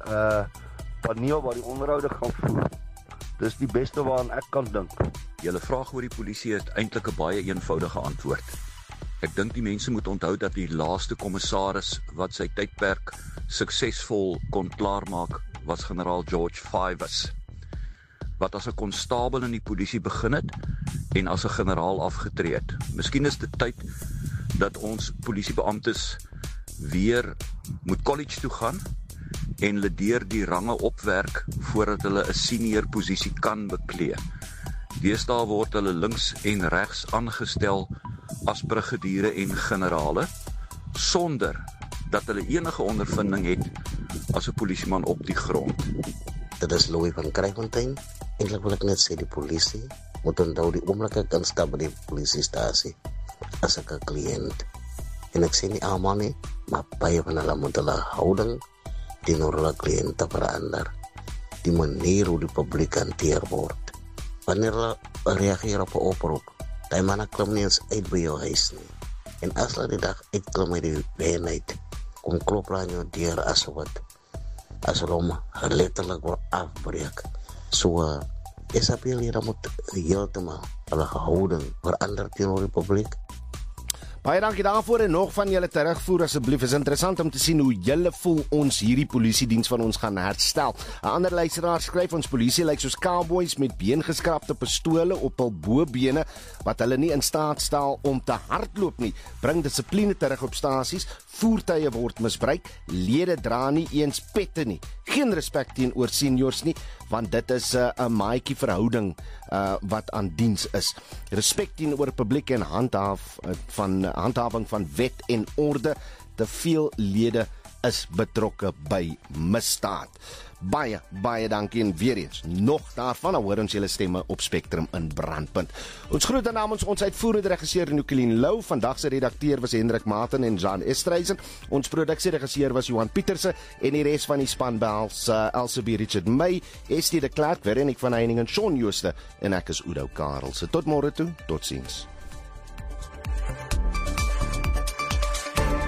paneel wat die onderhoude gaan voer. Dis die beste waaraan ek kan dink. Julle vraag oor die polisie het eintlik 'n baie eenvoudige antwoord. Ek dink die mense moet onthou dat die laaste kommissaris wat sy tydperk suksesvol kon klaarmaak was generaal George Fives, wat as 'n konstabel in die polisie begin het en as 'n generaal afgetree het. Miskien is dit tyd dat ons polisiebeamptes weer moet college toe gaan en hulle deur die range opwerk voordat hulle 'n senior posisie kan beklee. Deesdae word hulle links en regs aangestel as brigadiere en generale, sonder dat hulle enige ondervinding het as 'n polisieman op die grond. Dit is Louis van Kraaifontein. Eintlik wil ek net sê die polisie moet onthou die oomblik ek instap by die polisiestasie as ek 'n kliënt. En ek sê nie almal nie, maar baie van hulle moet hulle houding teenoor hulle kliënte verander. Die manier hoe die publiek hanteer word. Wanneer hulle reageer op 'n oproep, die manne klim nie eens uit by jou huis nie. En as hulle die dag uitklim uit die eenheid, kom klop hulle aan jou deur as hulle hom letterlik wil afbreek. So, SAP-lede moet heeltemal hulle houding verander teenoor die publiek. Baie dankie daarvoor en nog van julle terugvoer asseblief. Is interessant om te sien hoe julle voel ons hierdie polisiediens van ons gaan herstel. 'n Ander luisteraar skryf ons polisie lyk soos cowboys met beengeskrapte pistole op hul bobene wat hulle nie in staat stel om te hardloop nie. Bring dissipline terug op stasies. Voertuie word misbruik. Lede dra nie eens pette nie. Geen respek teenoor seniors nie, want dit is 'n maatjie verhouding wat aan diens is. Respek teenoor publiek en handhawing van wet en orde. Te veel lede is betrokke by misdaad. Baie dankie en weer eens nog daarvan, hoor ons julle stemme op Spectrum in Brandpunt. Ons groet namens ons uitvoerende regisseur Nicoline Lou, vandag se redakteur was Hendrik Martin en Jan Estreisen, ons produksieregisseur was Johan Pieterse en die res van die span behels Elsie Richard May, ST de Klerk, Veronica van Heiningen, Shaun Jooste en ek is Oudo Karelse. Tot môre toe, totsiens.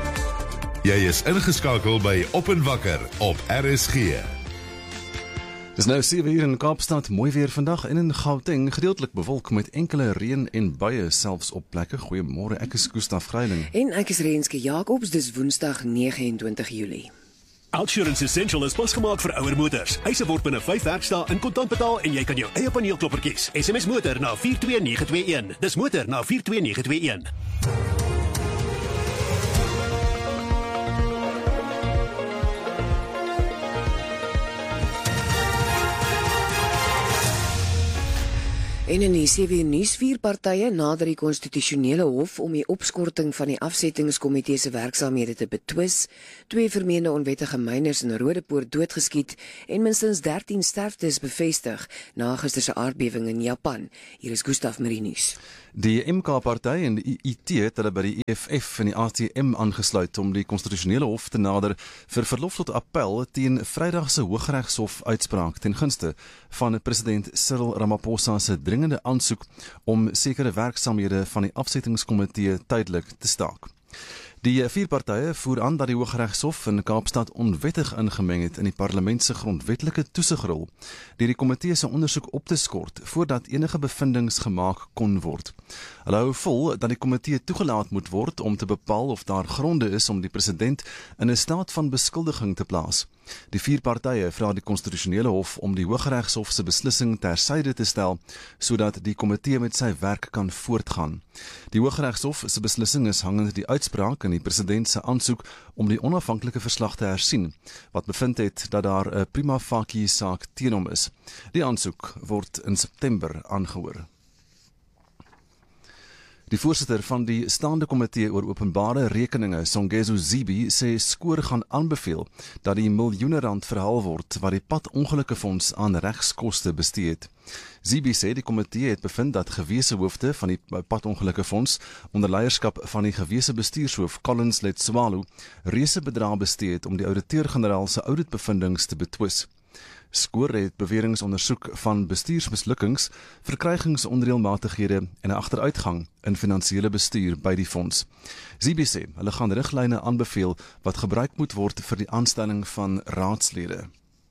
Jy is ingeskakel by Op en Wakker op RSG. Dis nou 7 uur in Kaapstad, mooi weer vandag en in Gauteng gedeeltelik bewolk met enkele reën en buie selfs op plekke. Goeiemôre, ek is Gustaf Greiling. En ek is Renske Jacobs, dis Woensdag 29 Julie. Outsurance Essential is pasgemaak vir ouer motors. Eise word binne 5 werkdae in kontant betaal en jy kan jou eie paneelklopper kies. SMS motor na 42921. Dis motor na 42921. En in die 7 nuus 4 partye nader die konstitusionele hof om die opskorting van die afsettingskomitee se werksaamhede te betwis, 2 vermeende onwettige myners in Rodepoort doodgeskiet en minstens 13 sterftes bevestig na gister se aardbewing in Japan. Hier is Gustaf Marinus. Die MK-party en die IT het hulle by die EFF en die ATM aangesluit om die konstitusionele hof te nader vir verlof tot appel teen Vrydag se Hooggeregshof uitspraak ten gunste van president Cyril Ramaphosa se dringende aansoek om sekere werksaamhede van die afsettingskomitee tydelik te staak. Die 4 partye voer aan dat die Hooggeregshof in Kaapstad onwettig ingemeng het in die parlement se grondwetlike toesigrol deur die komitee se ondersoek op te skort voordat enige bevindinge gemaak kon word. Hulle hou vol dat die komitee toegelaat moet word om te bepaal of daar gronde is om die president in 'n staat van beskuldiging te plaas. Die 4 partye vra die konstitusionele hof om die Hooggeregshof se beslissing tersyde te stel sodat die komitee met sy werk kan voortgaan. Die Hooggeregshof se beslissing is hangende die uitspraak in die president se aansoek om die onafhanklike verslag te hersien, wat bevind het dat daar 'n prima facie saak teen hom is. Die aansoek word in September aangehoor. Die voorsitter van die staande komitee oor openbare rekeninge, Songezo Zibi, sê skoor gaan aanbeveel dat die miljoene rand verhaal word wat die padongelukkefonds aan regskoste bestee het. Zibi sê die komitee het bevind dat gewese hoofde van die padongelukkefonds onder leierskap van die gewese bestuurshoof Collins Letswalo reuse bedrae bestee het om die ouditeur-generaal se auditbevindings te betwis. Skoor het beweringe ondersoek van bestuursmislukkings, verkrygingsonreëlmatighede en 'n agteruitgang in finansiële bestuur by die fonds. Zibi sê hulle gaan riglyne aanbeveel wat gebruik moet word vir die aanstelling van raadslede.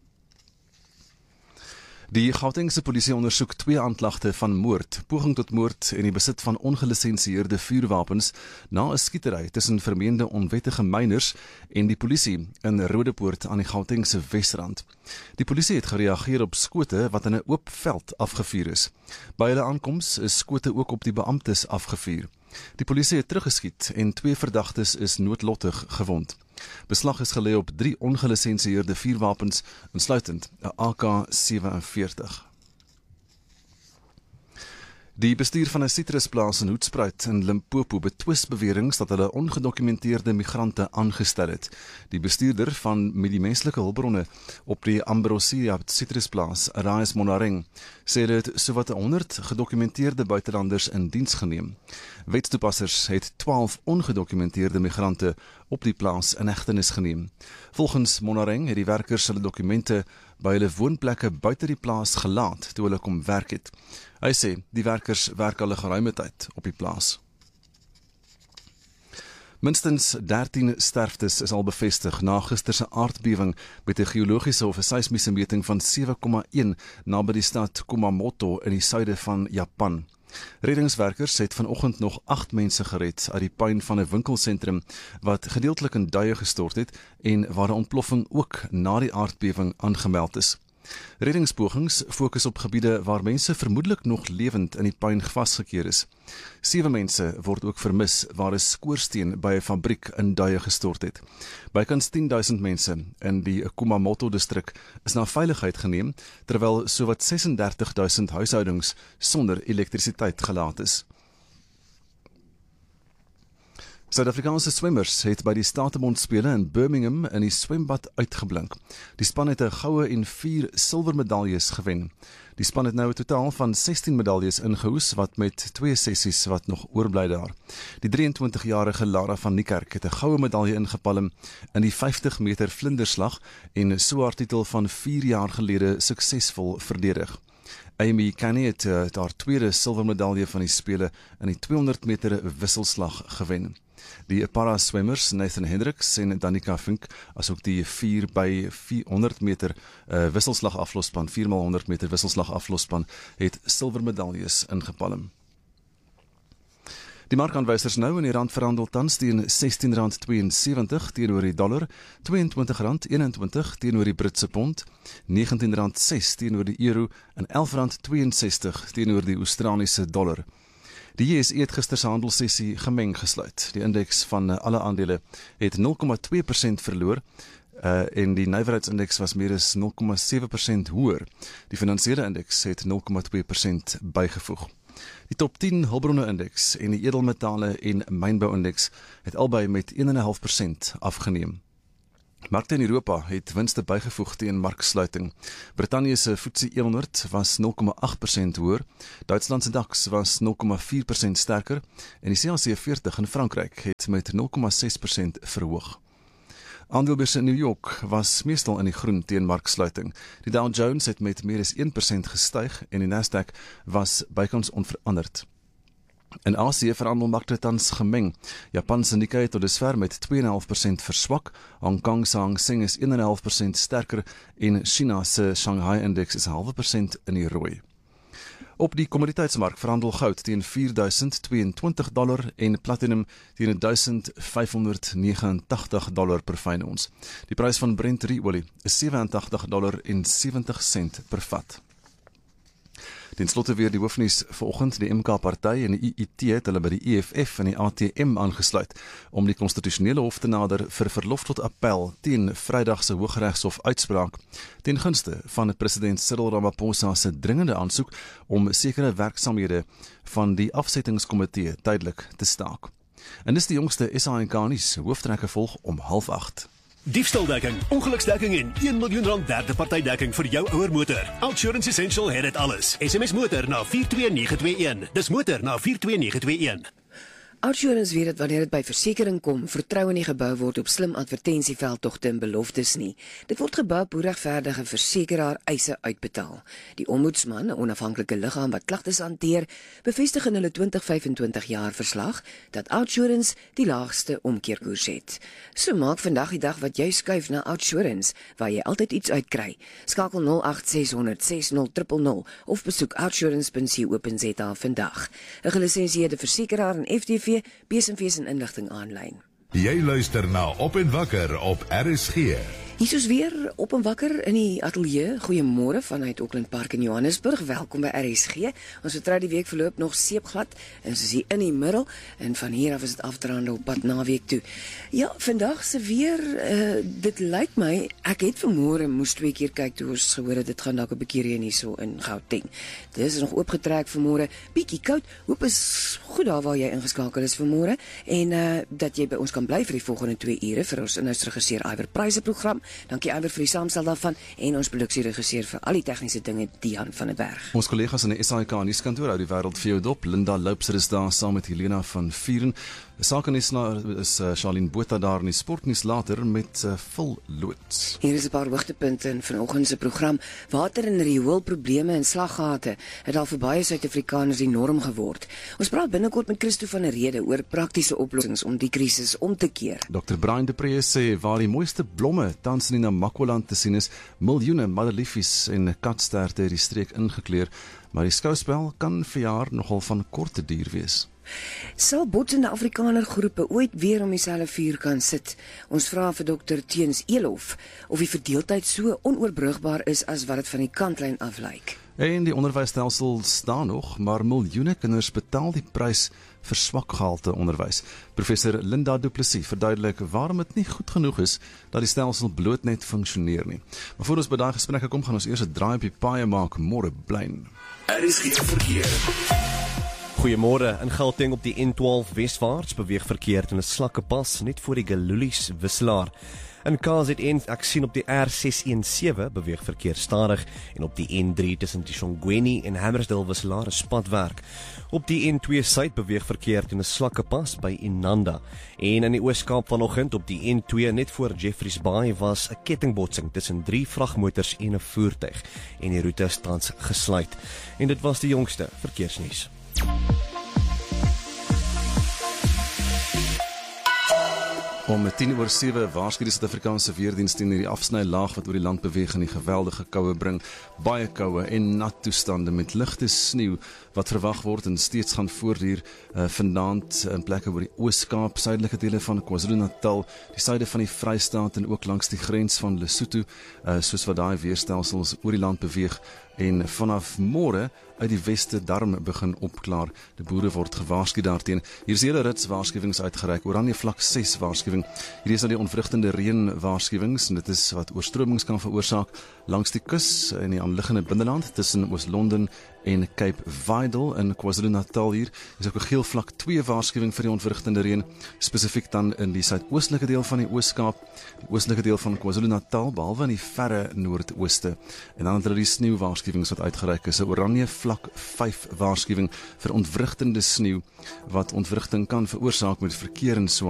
Die Gautengse polisie ondersoek 2 aanklagte van moord, poging tot moord en die besit van ongelisensieerde vuurwapens na 'n skietery tussen vermeende onwettige myners en die polisie in Rodepoort aan die Gautengse Wesrand. Die polisie het gereageer op skote wat in 'n oop veld afgevuur is. By hulle aankoms is skote ook op die beamptes afgevuur. Die polisie het teruggeskiet en 2 verdagtes is noodlottig gewond. Beslag is gelê op 3 ongelisensieerde vuurwapens, insluitend 'n AK-47. Die bestuur van 'n sitrusplaas in Hoedspruit in Limpopo betwis beweringe dat hulle ongedokumenteerde migrante aangestel het. Die bestuurder van mediemenslike hulpbronne op die Ambrosia sitrusplaas, Rais Monareng, sê dit sowat 100 gedokumenteerde buitelanders in diens geneem. Wetstoepassers het 12 ongedokumenteerde migrante op die plaas in hegtenis geneem. Volgens Monareng het die werkers hulle dokumente by hulle woonplekke buite die plaas gelaat toe hulle kom werk het. Hy sê die werkers werk al 'n geruime tyd op die plaas. Minstens 13 sterftes is al bevestig na gister se aardbewing met 'n geologiese of 'n seismiese meting van 7,1 naby die stad Kumamoto in die suide van Japan. Reddingswerkers het vanoggend nog 8 mense gered uit die puin van 'n winkelsentrum wat gedeeltelik in duie gestort het en waar 'n ontploffing ook na die aardbewing aangemeld is. Reddingspogings fokus op gebiede waar mense vermoedelik nog lewend in die puin vasgekeer is. 7 mense word ook vermis waar 'n skoorsteen by 'n fabriek in duie gestort het. Bykans 10,000 mense in die Kumamoto distrik is na veiligheid geneem, terwyl sowat 36,000 huishoudings sonder elektrisiteit gelaat is. Suid-Afrikaanse swemmers het by die Statebondspele in Birmingham in die swembad uitgeblink. Die span het 'n goue en 4 silwermedaljes gewen. Die span het nou 'n totaal van 16 medaljes ingehoes, wat met 2 sessies wat nog oorbly daar. Die 23-jarige Lara van Niekerk het 'n goue medalje ingepalm in die 50 meter vlinderslag en so haar titel van 4 jaar gelede suksesvol verdedig. Amy Canny het haar tweede silwermedalje van die spele in die 200 meter wisselslag gewen. Die para-swemmers Nathan Hendricks en Danica Vink, asook die 4 by 400 meter wisselslagaflosspan, 4x100 meter wisselslagaflosspan, het silwermedaljes ingepalm. Die markaanwysers nou in die rand verhandel tans teen R16.72 teenoor die dollar, R22.21 teenoor die Britse pond, R19.06 teenoor die euro en R11.62 teenoor die Australiese dollar. Die JSE het gister se handelssessie gemeng gesluit. Die indeks van alle aandele het 0,2% verloor en die nywerheidsindeks was meer as 0,7% hoër. Die finansiële indeks het 0,2% bygevoeg. Die top 10 hulpbronne indeks en die edelmetale en mynbou-indeks het albei met 1,5% afgeneem. Markte in Europa het winste bygevoeg teen marksluiting. Brittanje se FTSE 100 was 0,8% hoër, Duitsland se DAX was 0,4% sterker en die CAC 40 in Frankryk het met 0,6% verhoog. Aandelebeurse in New York was meestal in die groen teen marksluiting. Die Dow Jones het met meer as 1% gestyg en die Nasdaq was bykans onveranderd. In Asië verhandel markte tans gemeng. Japan se Nikkei het tot dusver met 2,5% verswak, Hong Kong se Hang Seng is 1,5% sterker en China se Shanghai-indeks is 0,5% in die rooi. Op die kommoditeitsmark verhandel goud teen $4,022 en platinum teen $1,589 per fyn ons. Die prys van Brent ruolie is $87.70 per vat. Ten slotte weer die hoofnuus vanoggend, die MK-party en die IET het hulle by die EFF en die ATM aangesluit om die konstitusionele hof te nader vir verlof tot appel teen Vrydag se Hooggeregshof uitspraak ten gunste van president Cyril Ramaphosa se dringende aansoek om sekere werksaamhede van die afsettingskomitee tydelik te staak. En dis die jongste SAK nuus, hooftrekke volg om 7:30. Diefstaldekking, ongeluksdekking en R1 miljoen derde partydekking vir jou ouer motor. Outsurance Essential het dit alles. SMS motor na 42921. Dis motor na 42921. Outsurance weet dat wanneer dit by versekering kom, vertroue nie gebou word op slim advertensieveldtogte en beloftes nie. Dit word gebou op hoe regverdige versekeraar eise uitbetaal. Die ombudsman, 'n onafhanklike liggaam wat klagtes hanteer, bevestig in hulle 2025 jaar verslag dat Outsurance die laagste omkeerkoers het. So maak vandag die dag wat jy skuif na Outsurance, waar jy altyd iets uitkry. Skakel 0860 60000 of besoek outsurance.co.za vandag. 'n Gelisensieerde versekeraar en FTV besenfees en inligting aanlyn. Jy luister na Op en Wakker op RSG. Hier is weer Op en Wakker in die ateljee. Goeiemôre vanuit Auckland Park in Johannesburg. Welkom by RSG. Ons vertrou die week verloop nog seepglad en soos hier in die middel en van hier af is dit afdraande op pad naweek toe. Ja, vandag se weer, dit lyk my, ek het vanmôre moes 2 keer kyk toe ons gehoor het dit gaan dalk 'n bietjie reën hierso in Gauteng. Dis nog oopgetrek vanmôre, bietjie koud. Hoop is goed daar waar jy ingeskakel is vanmôre en dat jy by ons kan bly vir die volgende 2 ure vir ons inhoudsregisseur Iwer Pryse program. Dankie Iwer vir die saamstel daarvan en ons produksieregisseur vir al die tegniese dinge, Dian van der Berg. Ons kollegas in die SAK nuuskantoor hou die wêreld vir jou dop. Linda Loupser is daar saam met Helena van Vuren. Sakenuus is Charlene Botha daar in die sportnuus later met vol loods. Hier is 'n paar hoogtepunte in vanoggend se program. Water en rioolprobleme en slaggate het al vir baie Suid-Afrikaners die norm geword. Ons praat binnekort met Christo van der Rede oor praktiese oplossings om die krisis om te keer. Dr. Brian de Pre sê waar die mooiste blomme tans in die Namakwa-land te sien is, miljoene madeliefjes en katsterte het die streek ingekleur, maar die skouspel kan vir jaar nogal van korte duur wees. Sal botsende Afrikaner groepe ooit weer om dieselfde vuur kan sit? Ons vra vir Dr. Teens Elof of die verdeeldheid so onoorbrugbaar is as wat dit van die kantlyn af lyk. En die onderwysstelsel staan nog, maar miljoene kinders betaal die prys vir swak gehalte onderwys. Professor Linda Du Plessis verduidelik waarom dit nie goed genoeg is dat die stelsel bloot net funksioneer nie. Maar voor ons by daai gesprekke kom, gaan ons eers 'n draai op die paaie maak. Môre blyn. RSG verkeer. Goeiemôre. In Gauteng op die N12 westwaarts beweeg verkeer in 'n slakke pas net voor die Galulies wisselaar. In KZN, ek sien op die R617 beweeg verkeer stadig en op die N3 tussen Tshongweni en Hammersdale wisselaar is padwerk. Op die N2 suid beweeg verkeer in 'n slakke pas by Inanda. En in die Oos-Kaap vanoggend op die N2 net voor Jeffreys Bay was 'n kettingbotsing tussen 3 vragmotors en 'n voertuig en die roete is tans gesluit. En dit was die jongste verkeersnuus. Om 7:10 waarsku die Suid-Afrikaanse weerdienste teen hierdie afsnylaag wat oor die land beweeg en die geweldige koue bring, baie koue en nat toestande met ligte sneeu wat verwag word en steeds gaan voortduur vanaand in plekke oor die Oos-Kaap, suidelike dele van KwaZulu-Natal, die suide van die Vrystaat en ook langs die grens van Lesotho, soos wat daai weerstelsels oor die land beweeg en vanaf môre uit die weste darm begin opklaar. Die boere word gewaarsku daarteen. Hier is hele rits waarskuwings uitgereik. Oranje vlak 6 waarskuwing. Hier is nou die ontwrigtende reën waarskuwings en dit is wat oorstromings kan veroorsaak langs die kus en die aanliggende binneland tussen Oos-London en Cape Vidal in KwaZulu-Natal hier. Is ook 'n geel vlak 2 waarskuwing vir die ontwrigtende reën, spesifiek dan in die suidoostelike deel van die Oos-Kaap, die oostelike deel van KwaZulu-Natal, behalwe in die verre noordooste. En dan het hulle die sneeu waarskuwings wat uitgereik is, 'n oranje vlak 5 waarskuwing vir ontwrigtende sneeu wat ontwrigting kan veroorsaak met verkeer en swaar